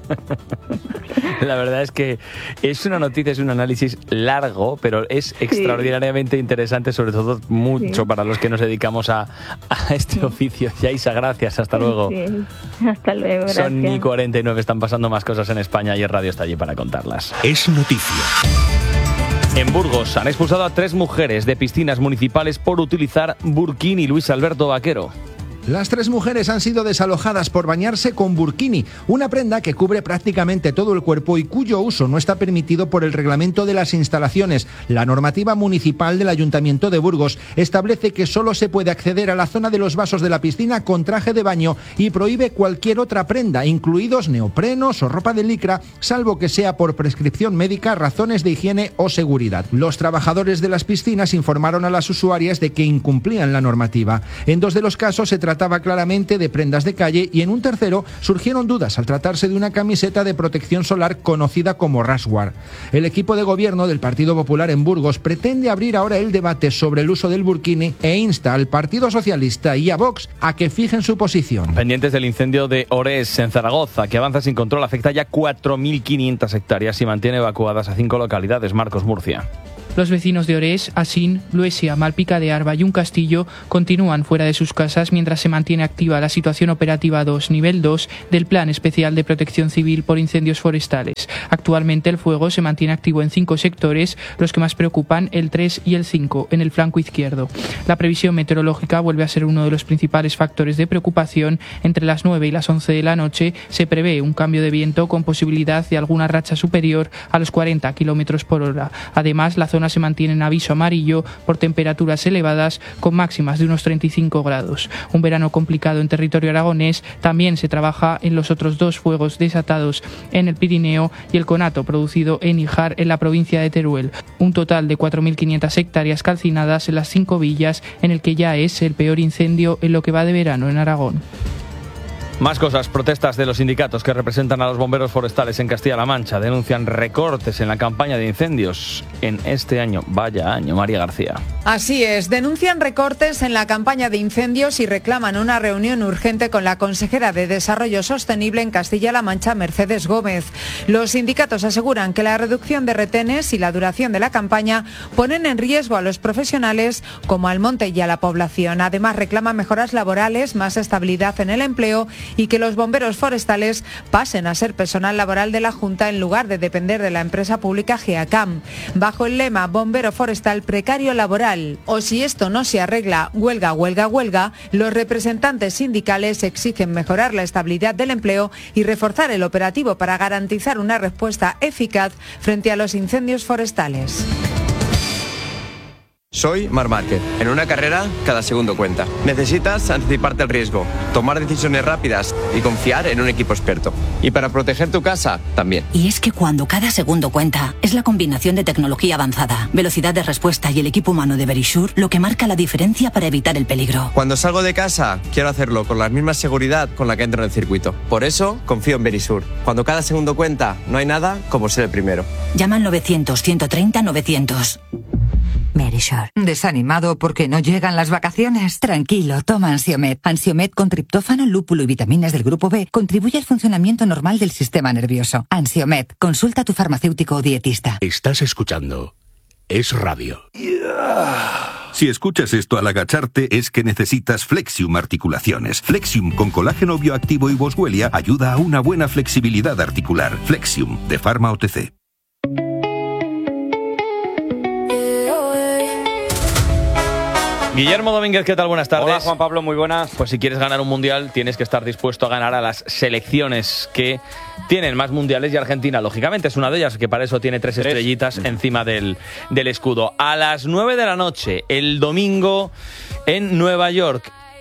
La verdad es que es una noticia, es un análisis largo, pero es extraordinariamente interesante, sobre todo mucho sí. para los que nos dedicamos a, a este oficio. Yaisa, gracias, hasta luego. Sí. Hasta luego, gracias. Son y cuarenta y nueve, están pasando más cosas en España y el radio está allí para contarlas. Es noticia. En Burgos han expulsado a tres mujeres de piscinas municipales por utilizar burkini. Luis Alberto Vaquero. Las tres mujeres han sido desalojadas por bañarse con burkini, una prenda que cubre prácticamente todo el cuerpo y cuyo uso no está permitido por el reglamento de las instalaciones. La normativa municipal del Ayuntamiento de Burgos establece que solo se puede acceder a la zona de los vasos de la piscina con traje de baño y prohíbe cualquier otra prenda, incluidos neoprenos o ropa de licra, salvo que sea por prescripción médica, razones de higiene o seguridad. Los trabajadores de las piscinas informaron a las usuarias de que incumplían la normativa. En dos de los casos se trataba trataba claramente de prendas de calle y en un tercero surgieron dudas al tratarse de una camiseta de protección solar conocida como Rashguard. El equipo de gobierno del Partido Popular en Burgos pretende abrir ahora el debate sobre el uso del burkini e insta al Partido Socialista y a Vox a que fijen su posición. Pendientes del incendio de Ores en Zaragoza, que avanza sin control, afecta ya cuatro mil quinientas hectáreas y mantiene evacuadas a cinco localidades. Marcos Murcia. Los vecinos de Orés, Asín, Luesia, Malpica de Arba y Un Castillo continúan fuera de sus casas mientras se mantiene activa la situación operativa dos, nivel dos del Plan Especial de Protección Civil por Incendios Forestales. Actualmente el fuego se mantiene activo en cinco sectores, los que más preocupan el tres y el cinco, en el flanco izquierdo. La previsión meteorológica vuelve a ser uno de los principales factores de preocupación. Entre las nueve y las once de la noche se prevé un cambio de viento con posibilidad de alguna racha superior a los cuarenta kilómetros por hora. Además, la zona se mantiene en aviso amarillo por temperaturas elevadas con máximas de unos treinta y cinco grados. Un verano complicado en territorio aragonés. También se trabaja en los otros dos fuegos desatados en el Pirineo y el conato producido en Híjar, en la provincia de Teruel. Un total de cuatro mil quinientas hectáreas calcinadas en las cinco villas, en el que ya es el peor incendio en lo que va de verano en Aragón. Más cosas. Protestas de los sindicatos que representan a los bomberos forestales en Castilla-La Mancha denuncian recortes en la campaña de incendios en este año. Vaya año, María García. Así es, denuncian recortes en la campaña de incendios y reclaman una reunión urgente con la consejera de Desarrollo Sostenible en Castilla-La Mancha, Mercedes Gómez. Los sindicatos aseguran que la reducción de retenes y la duración de la campaña ponen en riesgo a los profesionales como al monte y a la población. Además, reclaman mejoras laborales, más estabilidad en el empleo y que los bomberos forestales pasen a ser personal laboral de la Junta en lugar de depender de la empresa pública GEACAM. Bajo el lema Bombero Forestal Precario Laboral, o si esto no se arregla, huelga, huelga, huelga, los representantes sindicales exigen mejorar la estabilidad del empleo y reforzar el operativo para garantizar una respuesta eficaz frente a los incendios forestales. Soy Marc Márquez. En una carrera, cada segundo cuenta. Necesitas anticiparte al riesgo, tomar decisiones rápidas y confiar en un equipo experto. Y para proteger tu casa, también. Y es que cuando cada segundo cuenta, es la combinación de tecnología avanzada, velocidad de respuesta y el equipo humano de Verisure lo que marca la diferencia para evitar el peligro. Cuando salgo de casa, quiero hacerlo con la misma seguridad con la que entro en el circuito. Por eso, confío en Verisure. Cuando cada segundo cuenta, no hay nada como ser el primero. Llama al novecientos, ciento treinta, novecientos. Verisure. ¿Desanimado porque no llegan las vacaciones? Tranquilo, toma Ansiomed. Ansiomed con triptófano, lúpulo y vitaminas del grupo B contribuye al funcionamiento normal del sistema nervioso. Ansiomed. Consulta a tu farmacéutico o dietista. Estás escuchando Es Radio. Si escuchas esto al agacharte es que necesitas Flexium Articulaciones. Flexium con colágeno bioactivo y boswellia ayuda a una buena flexibilidad articular. Flexium de Pharma O T C. Guillermo Domínguez, ¿qué tal? Buenas tardes. Hola, Juan Pablo, muy buenas. Pues si quieres ganar un mundial, tienes que estar dispuesto a ganar a las selecciones que tienen más mundiales y Argentina, lógicamente, es una de ellas, que para eso tiene tres, tres. estrellitas encima del, del escudo. A las nueve de la noche, el domingo, en Nueva York,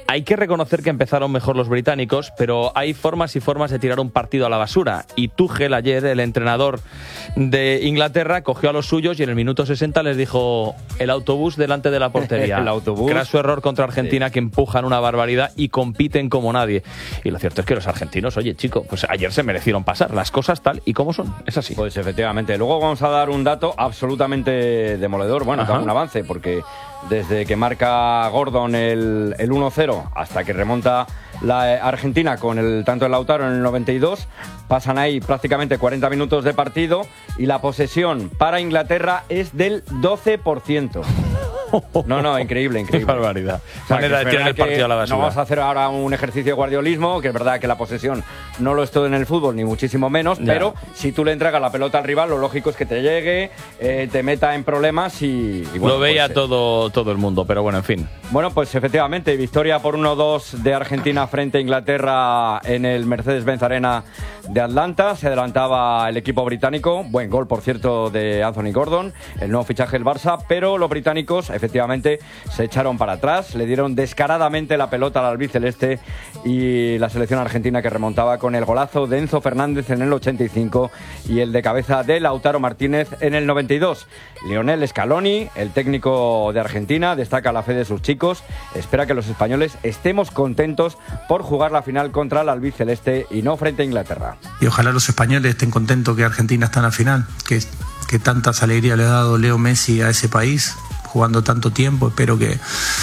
hay que reconocer que empezaron mejor los británicos, pero hay formas y formas de tirar un partido a la basura. Y Tuchel ayer, el entrenador de Inglaterra, cogió a los suyos y en el minuto sesenta les dijo el autobús delante de la portería. El autobús. Craso error contra Argentina, sí, que empujan una barbaridad y compiten como nadie. Y lo cierto es que los argentinos, oye, chico, pues ayer se merecieron pasar. Las cosas tal y como son. Es así. Pues efectivamente. Luego vamos a dar un dato absolutamente demoledor. Bueno, da un avance, porque desde que marca Gordon el, el uno cero hasta que remonta la Argentina con el tanto de Lautaro en el noventa y dos, pasan ahí prácticamente cuarenta minutos de partido y la posesión para Inglaterra es del doce por ciento. No, no, increíble, increíble. Qué barbaridad. O sea, Manera de tirar el partido a la basura. No vamos a hacer ahora un ejercicio de guardiolismo, que es verdad que la posesión no lo es todo en el fútbol, ni muchísimo menos, ya, pero si tú le entregas la pelota al rival, lo lógico es que te llegue, eh, te meta en problemas y... y bueno, lo veía pues, todo, todo el mundo, pero bueno, en fin. Bueno, pues efectivamente, victoria por uno dos de Argentina frente a Inglaterra en el Mercedes-Benz Arena de Atlanta. Se adelantaba el equipo británico, buen gol, por cierto, de Anthony Gordon, el nuevo fichaje del Barça, pero los británicos efectivamente se echaron para atrás, le dieron descaradamente la pelota al albiceleste y la selección argentina que remontaba con el golazo de Enzo Fernández en el ochenta y cinco y el de cabeza de Lautaro Martínez en el noventa y dos. Lionel Scaloni, el técnico de Argentina, destaca la fe de sus chicos, espera que los españoles estemos contentos por jugar la final contra el albiceleste y no frente a Inglaterra. Y ojalá los españoles estén contentos que Argentina está en la final, que, que tantas alegrías le ha dado Leo Messi a ese país, jugando tanto tiempo. Espero que,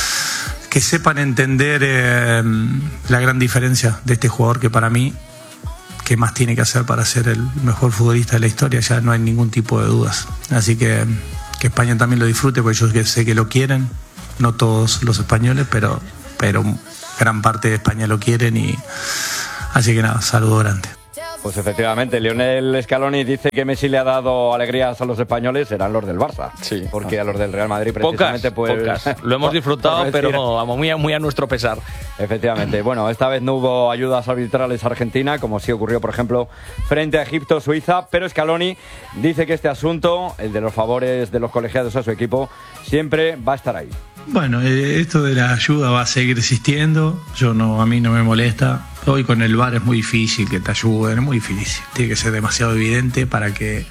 que sepan entender eh, la gran diferencia de este jugador, que para mí, ¿qué más tiene que hacer para ser el mejor futbolista de la historia? Ya no hay ningún tipo de dudas. Así que que España también lo disfrute, porque yo sé que lo quieren, no todos los españoles, pero, pero gran parte de España lo quieren, y así que nada, saludo grande. Pues efectivamente, Lionel Scaloni dice que Messi le ha dado alegrías a los españoles, serán los del Barça. Sí. Porque a los del Real Madrid precisamente pocas, pues... pocas. Lo hemos disfrutado, pero vamos, muy, a, muy a nuestro pesar. Efectivamente. Bueno, esta vez no hubo ayudas arbitrales a Argentina, como sí ocurrió, por ejemplo, frente a Egipto, Suiza, pero Scaloni dice que este asunto, el de los favores de los colegiados a su equipo, siempre va a estar ahí. Bueno, esto de la ayuda va a seguir existiendo. Yo no, a mí no me molesta. Hoy con el V A R es muy difícil que te ayuden, es muy difícil. Tiene que ser demasiado evidente para que...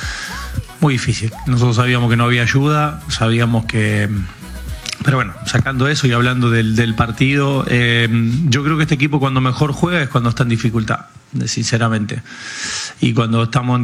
Muy difícil. Nosotros sabíamos que no había ayuda, sabíamos que... Pero bueno, sacando eso y hablando del, del partido, eh, yo creo que este equipo cuando mejor juega es cuando está en dificultad, sinceramente. Y cuando estamos en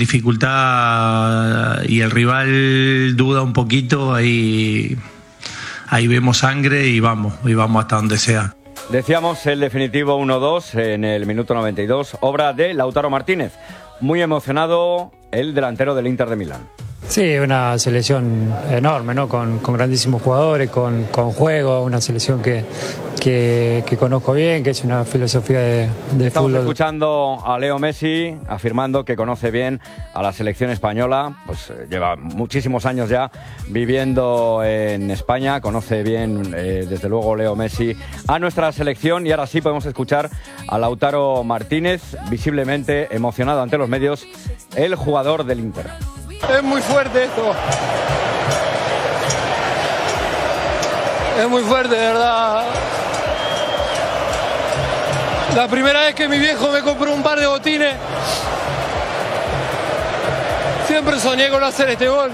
dificultad y el rival duda un poquito, ahí... Ahí vemos sangre y vamos, y vamos hasta donde sea. Decíamos el definitivo uno dos en el minuto noventa y dos, obra de Lautaro Martínez. Muy emocionado el delantero del Inter de Milán. Sí, una selección enorme, ¿no? Con, con grandísimos jugadores, con, con juego, una selección que, que, que conozco bien, que es una filosofía de, de Estamos fútbol. escuchando a Leo Messi afirmando que conoce bien a la selección española, pues lleva muchísimos años ya viviendo en España, conoce bien, eh, desde luego, Leo Messi a nuestra selección, y ahora sí podemos escuchar a Lautaro Martínez, visiblemente emocionado ante los medios, el jugador del Inter. Es muy fuerte esto. Es muy fuerte, de verdad. La primera vez que mi viejo me compró un par de botines, siempre soñé con hacer este gol.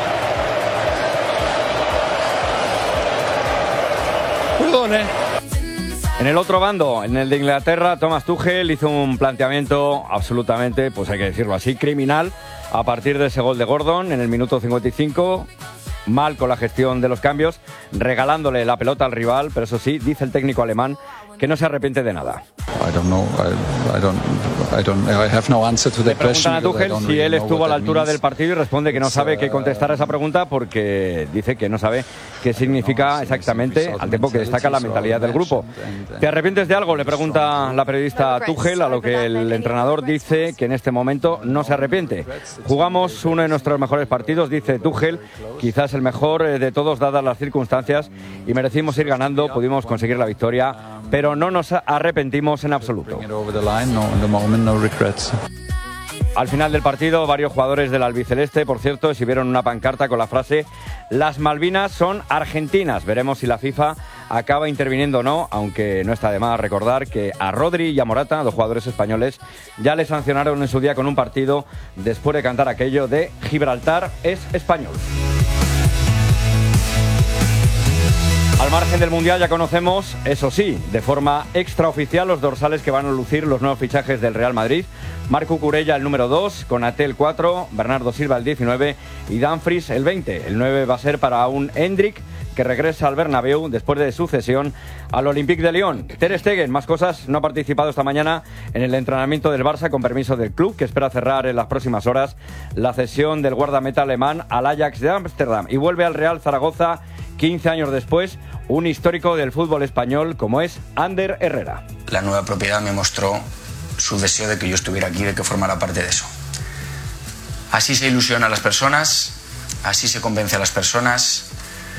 Perdón, eh. En el otro bando, en el de Inglaterra, Thomas Tuchel hizo un planteamiento absolutamente, pues hay que decirlo así, criminal, a partir de ese gol de Gordon en el minuto cincuenta y cinco. Mal con la gestión de los cambios, regalándole la pelota al rival, pero eso sí, dice el técnico alemán que no se arrepiente de nada. I don't know. I, I don't. I don't. I have no answer to that question. Preguntan a Tuchel si él estuvo a la altura del partido y responde que no sabe qué contestar a esa pregunta, porque dice que no sabe qué significa exactamente, al tiempo que destaca la mentalidad del grupo. ¿Te arrepientes de algo?, le pregunta la periodista a Tuchel, a lo que el entrenador dice que en este momento no se arrepiente. Jugamos uno de nuestros mejores partidos, dice Tuchel, quizás el mejor de todos dadas las circunstancias, y merecimos ir ganando, pudimos conseguir la victoria, pero no nos arrepentimos en absoluto. Al final del partido, varios jugadores del albiceleste, por cierto, exhibieron una pancarta con la frase: las Malvinas son argentinas. Veremos si la FIFA acaba interviniendo o no, aunque no está de más recordar que a Rodri y a Morata, dos jugadores españoles, ya le sancionaron en su día con un partido después de cantar aquello de Gibraltar es español. Al margen del Mundial ya conocemos, eso sí, de forma extraoficial los dorsales que van a lucir los nuevos fichajes del Real Madrid. Marc Cucurella el número dos, Konaté el cuatro, Bernardo Silva el diecinueve y Dumfries el veinte. El nueve va a ser para un Endrick que regresa al Bernabéu después de su cesión al Olympique de Lyon. Ter Stegen, más cosas, no ha participado esta mañana en el entrenamiento del Barça con permiso del club, que espera cerrar en las próximas horas la cesión del guardameta alemán al Ajax de Ámsterdam y vuelve al Real Zaragoza quince años después, un histórico del fútbol español como es Ander Herrera. La nueva propiedad me mostró su deseo de que yo estuviera aquí, de que formara parte de eso. Así se ilusiona a las personas, así se convence a las personas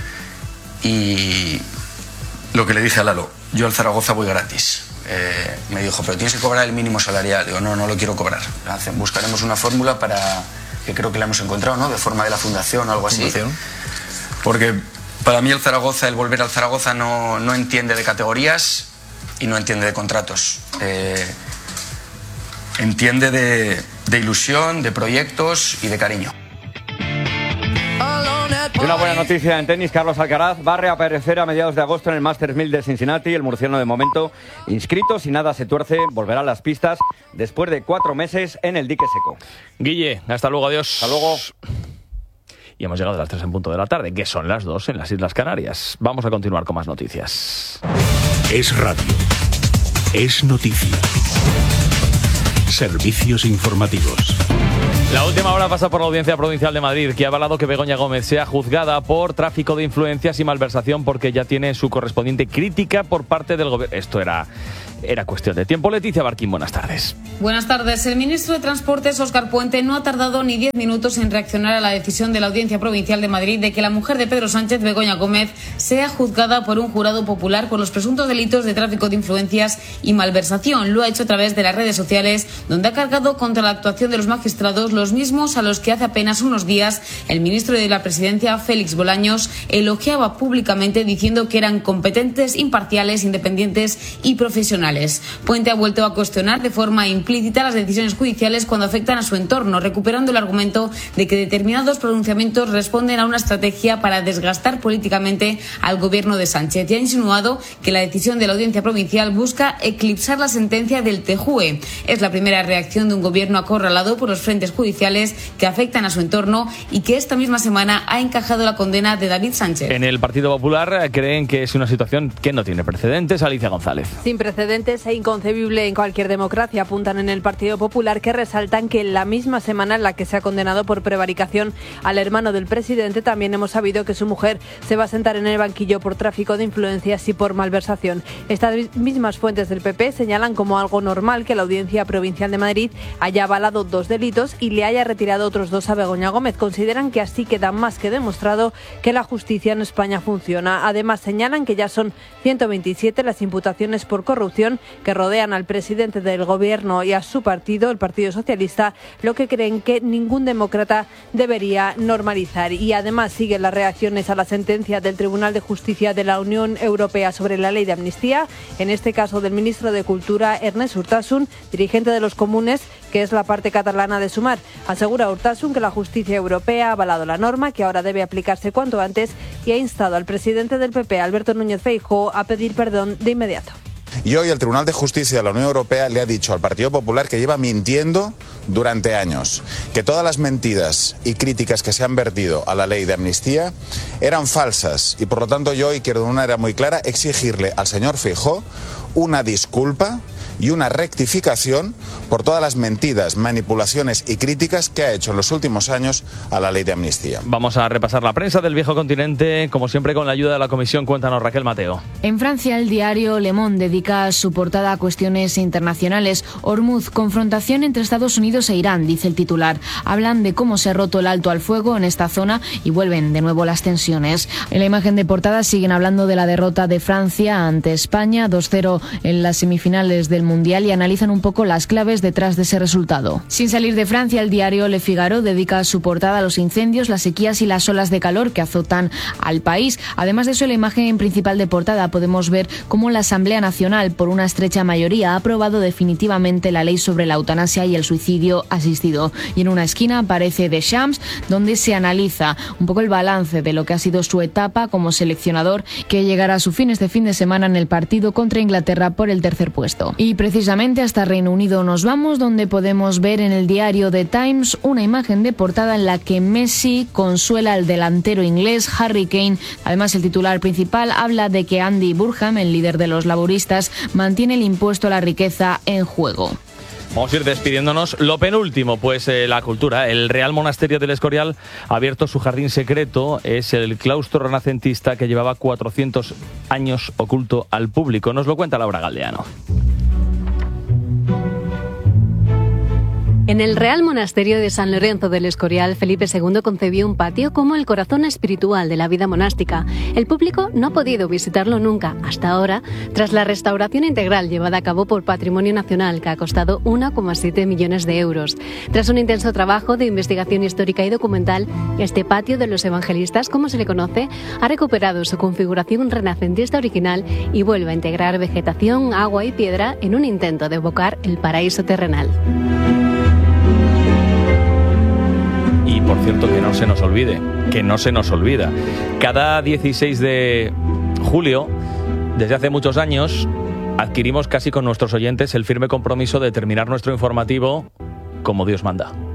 y lo que le dije a Lalo, yo al Zaragoza voy gratis. Eh, me dijo, pero tienes que cobrar el mínimo salarial. Digo, no, no lo quiero cobrar. Buscaremos una fórmula para, que creo que la hemos encontrado, ¿no? De forma de la fundación o algo así. Fundación. Porque para mí el Zaragoza, el volver al Zaragoza no, no entiende de categorías y no entiende de contratos. Eh, entiende de, de ilusión, de proyectos y de cariño. Y una buena noticia en tenis, Carlos Alcaraz va a reaparecer a mediados de agosto en el Masters mil de Cincinnati. El murciano de momento inscrito, si nada se tuerce, volverá a las pistas después de cuatro meses en el dique seco. Guille, hasta luego, adiós. Hasta luego. Y hemos llegado a las tres en punto de la tarde, que son las dos en las Islas Canarias. Vamos a continuar con más noticias. Es radio. Es noticia. Servicios informativos. La última hora pasa por la Audiencia Provincial de Madrid, que ha avalado que Begoña Gómez sea juzgada por tráfico de influencias y malversación porque ya tiene su correspondiente crítica por parte del gobierno. Esto era... Era cuestión de tiempo. Leticia Barquín, buenas tardes. Buenas tardes. El ministro de Transportes, Óscar Puente, no ha tardado ni diez minutos en reaccionar a la decisión de la Audiencia Provincial de Madrid de que la mujer de Pedro Sánchez, Begoña Gómez, sea juzgada por un jurado popular por los presuntos delitos de tráfico de influencias y malversación. Lo ha hecho a través de las redes sociales, donde ha cargado contra la actuación de los magistrados, los mismos a los que hace apenas unos días el ministro de la Presidencia, Félix Bolaños, elogiaba públicamente diciendo que eran competentes, imparciales, independientes y profesionales. Puente ha vuelto a cuestionar de forma implícita las decisiones judiciales cuando afectan a su entorno, recuperando el argumento de que determinados pronunciamientos responden a una estrategia para desgastar políticamente al gobierno de Sánchez y ha insinuado que la decisión de la Audiencia Provincial busca eclipsar la sentencia del T J U E. Es la primera reacción de un gobierno acorralado por los frentes judiciales que afectan a su entorno y que esta misma semana ha encajado la condena de David Sánchez. En el Partido Popular creen que es una situación que no tiene precedentes. Alicia González. Sin precedentes e inconcebible en cualquier democracia, apuntan en el Partido Popular, que resaltan que en la misma semana en la que se ha condenado por prevaricación al hermano del presidente, también hemos sabido que su mujer se va a sentar en el banquillo por tráfico de influencias y por malversación. Estas mismas fuentes del P P señalan como algo normal que la Audiencia Provincial de Madrid haya avalado dos delitos y le haya retirado otros dos a Begoña Gómez. Consideran que así queda más que demostrado que la justicia en España funciona. Además, señalan que ya son ciento veintisiete las imputaciones por corrupción que rodean al presidente del gobierno y a su partido, el Partido Socialista, lo que creen que ningún demócrata debería normalizar. Y además siguen las reacciones a la sentencia del Tribunal de Justicia de la Unión Europea sobre la ley de amnistía, en este caso del ministro de Cultura, Ernest Urtasun, dirigente de los Comunes, que es la parte catalana de Sumar. Asegura Urtasun que la justicia europea ha avalado la norma, que ahora debe aplicarse cuanto antes, y ha instado al presidente del P P, Alberto Núñez Feijóo, a pedir perdón de inmediato. Y hoy el Tribunal de Justicia de la Unión Europea le ha dicho al Partido Popular que lleva mintiendo durante años, que todas las mentiras y críticas que se han vertido a la ley de amnistía eran falsas y por lo tanto yo hoy quiero de una manera muy clara exigirle al señor Feijóo una disculpa y una rectificación por todas las mentiras, manipulaciones y críticas que ha hecho en los últimos años a la ley de amnistía. Vamos a repasar la prensa del viejo continente, como siempre con la ayuda de la Comisión. Cuéntanos, Raquel Mateo. En Francia, el diario Le Monde dedica su portada a cuestiones internacionales. Hormuz, confrontación entre Estados Unidos e Irán, dice el titular. Hablan de cómo se ha roto el alto al fuego en esta zona y vuelven de nuevo las tensiones. En la imagen de portada siguen hablando de la derrota de Francia ante España, dos cero en las semifinales del Mundial, y analizan un poco las claves intereses detrás de ese resultado. Sin salir de Francia, el diario Le Figaro dedica su portada a los incendios, las sequías y las olas de calor que azotan al país. Además de eso, en la imagen principal de portada podemos ver cómo la Asamblea Nacional, por una estrecha mayoría, ha aprobado definitivamente la ley sobre la eutanasia y el suicidio asistido. Y en una esquina aparece Deschamps, donde se analiza un poco el balance de lo que ha sido su etapa como seleccionador, que llegará a su fin este fin de semana en el partido contra Inglaterra por el tercer puesto. Y precisamente hasta Reino Unido nos vamos, donde podemos ver en el diario The Times una imagen de portada en la que Messi consuela al delantero inglés Harry Kane. Además, el titular principal habla de que Andy Burnham, el líder de los laboristas, mantiene el impuesto a la riqueza en juego. Vamos a ir despidiéndonos. Lo penúltimo, pues eh, la cultura. El Real Monasterio del Escorial ha abierto su jardín secreto. Es el claustro renacentista que llevaba cuatrocientos años oculto al público. Nos lo cuenta Laura Galdeano. En el Real Monasterio de San Lorenzo del Escorial, Felipe segundo concebió un patio como el corazón espiritual de la vida monástica. El público no ha podido visitarlo nunca, hasta ahora, tras la restauración integral llevada a cabo por Patrimonio Nacional, que ha costado uno coma siete millones de euros. Tras un intenso trabajo de investigación histórica y documental, este patio de los evangelistas, como se le conoce, ha recuperado su configuración renacentista original y vuelve a integrar vegetación, agua y piedra en un intento de evocar el paraíso terrenal. Y por cierto, que no se nos olvide, que no se nos olvida. Cada dieciséis de julio, desde hace muchos años, adquirimos casi con nuestros oyentes el firme compromiso de terminar nuestro informativo como Dios manda.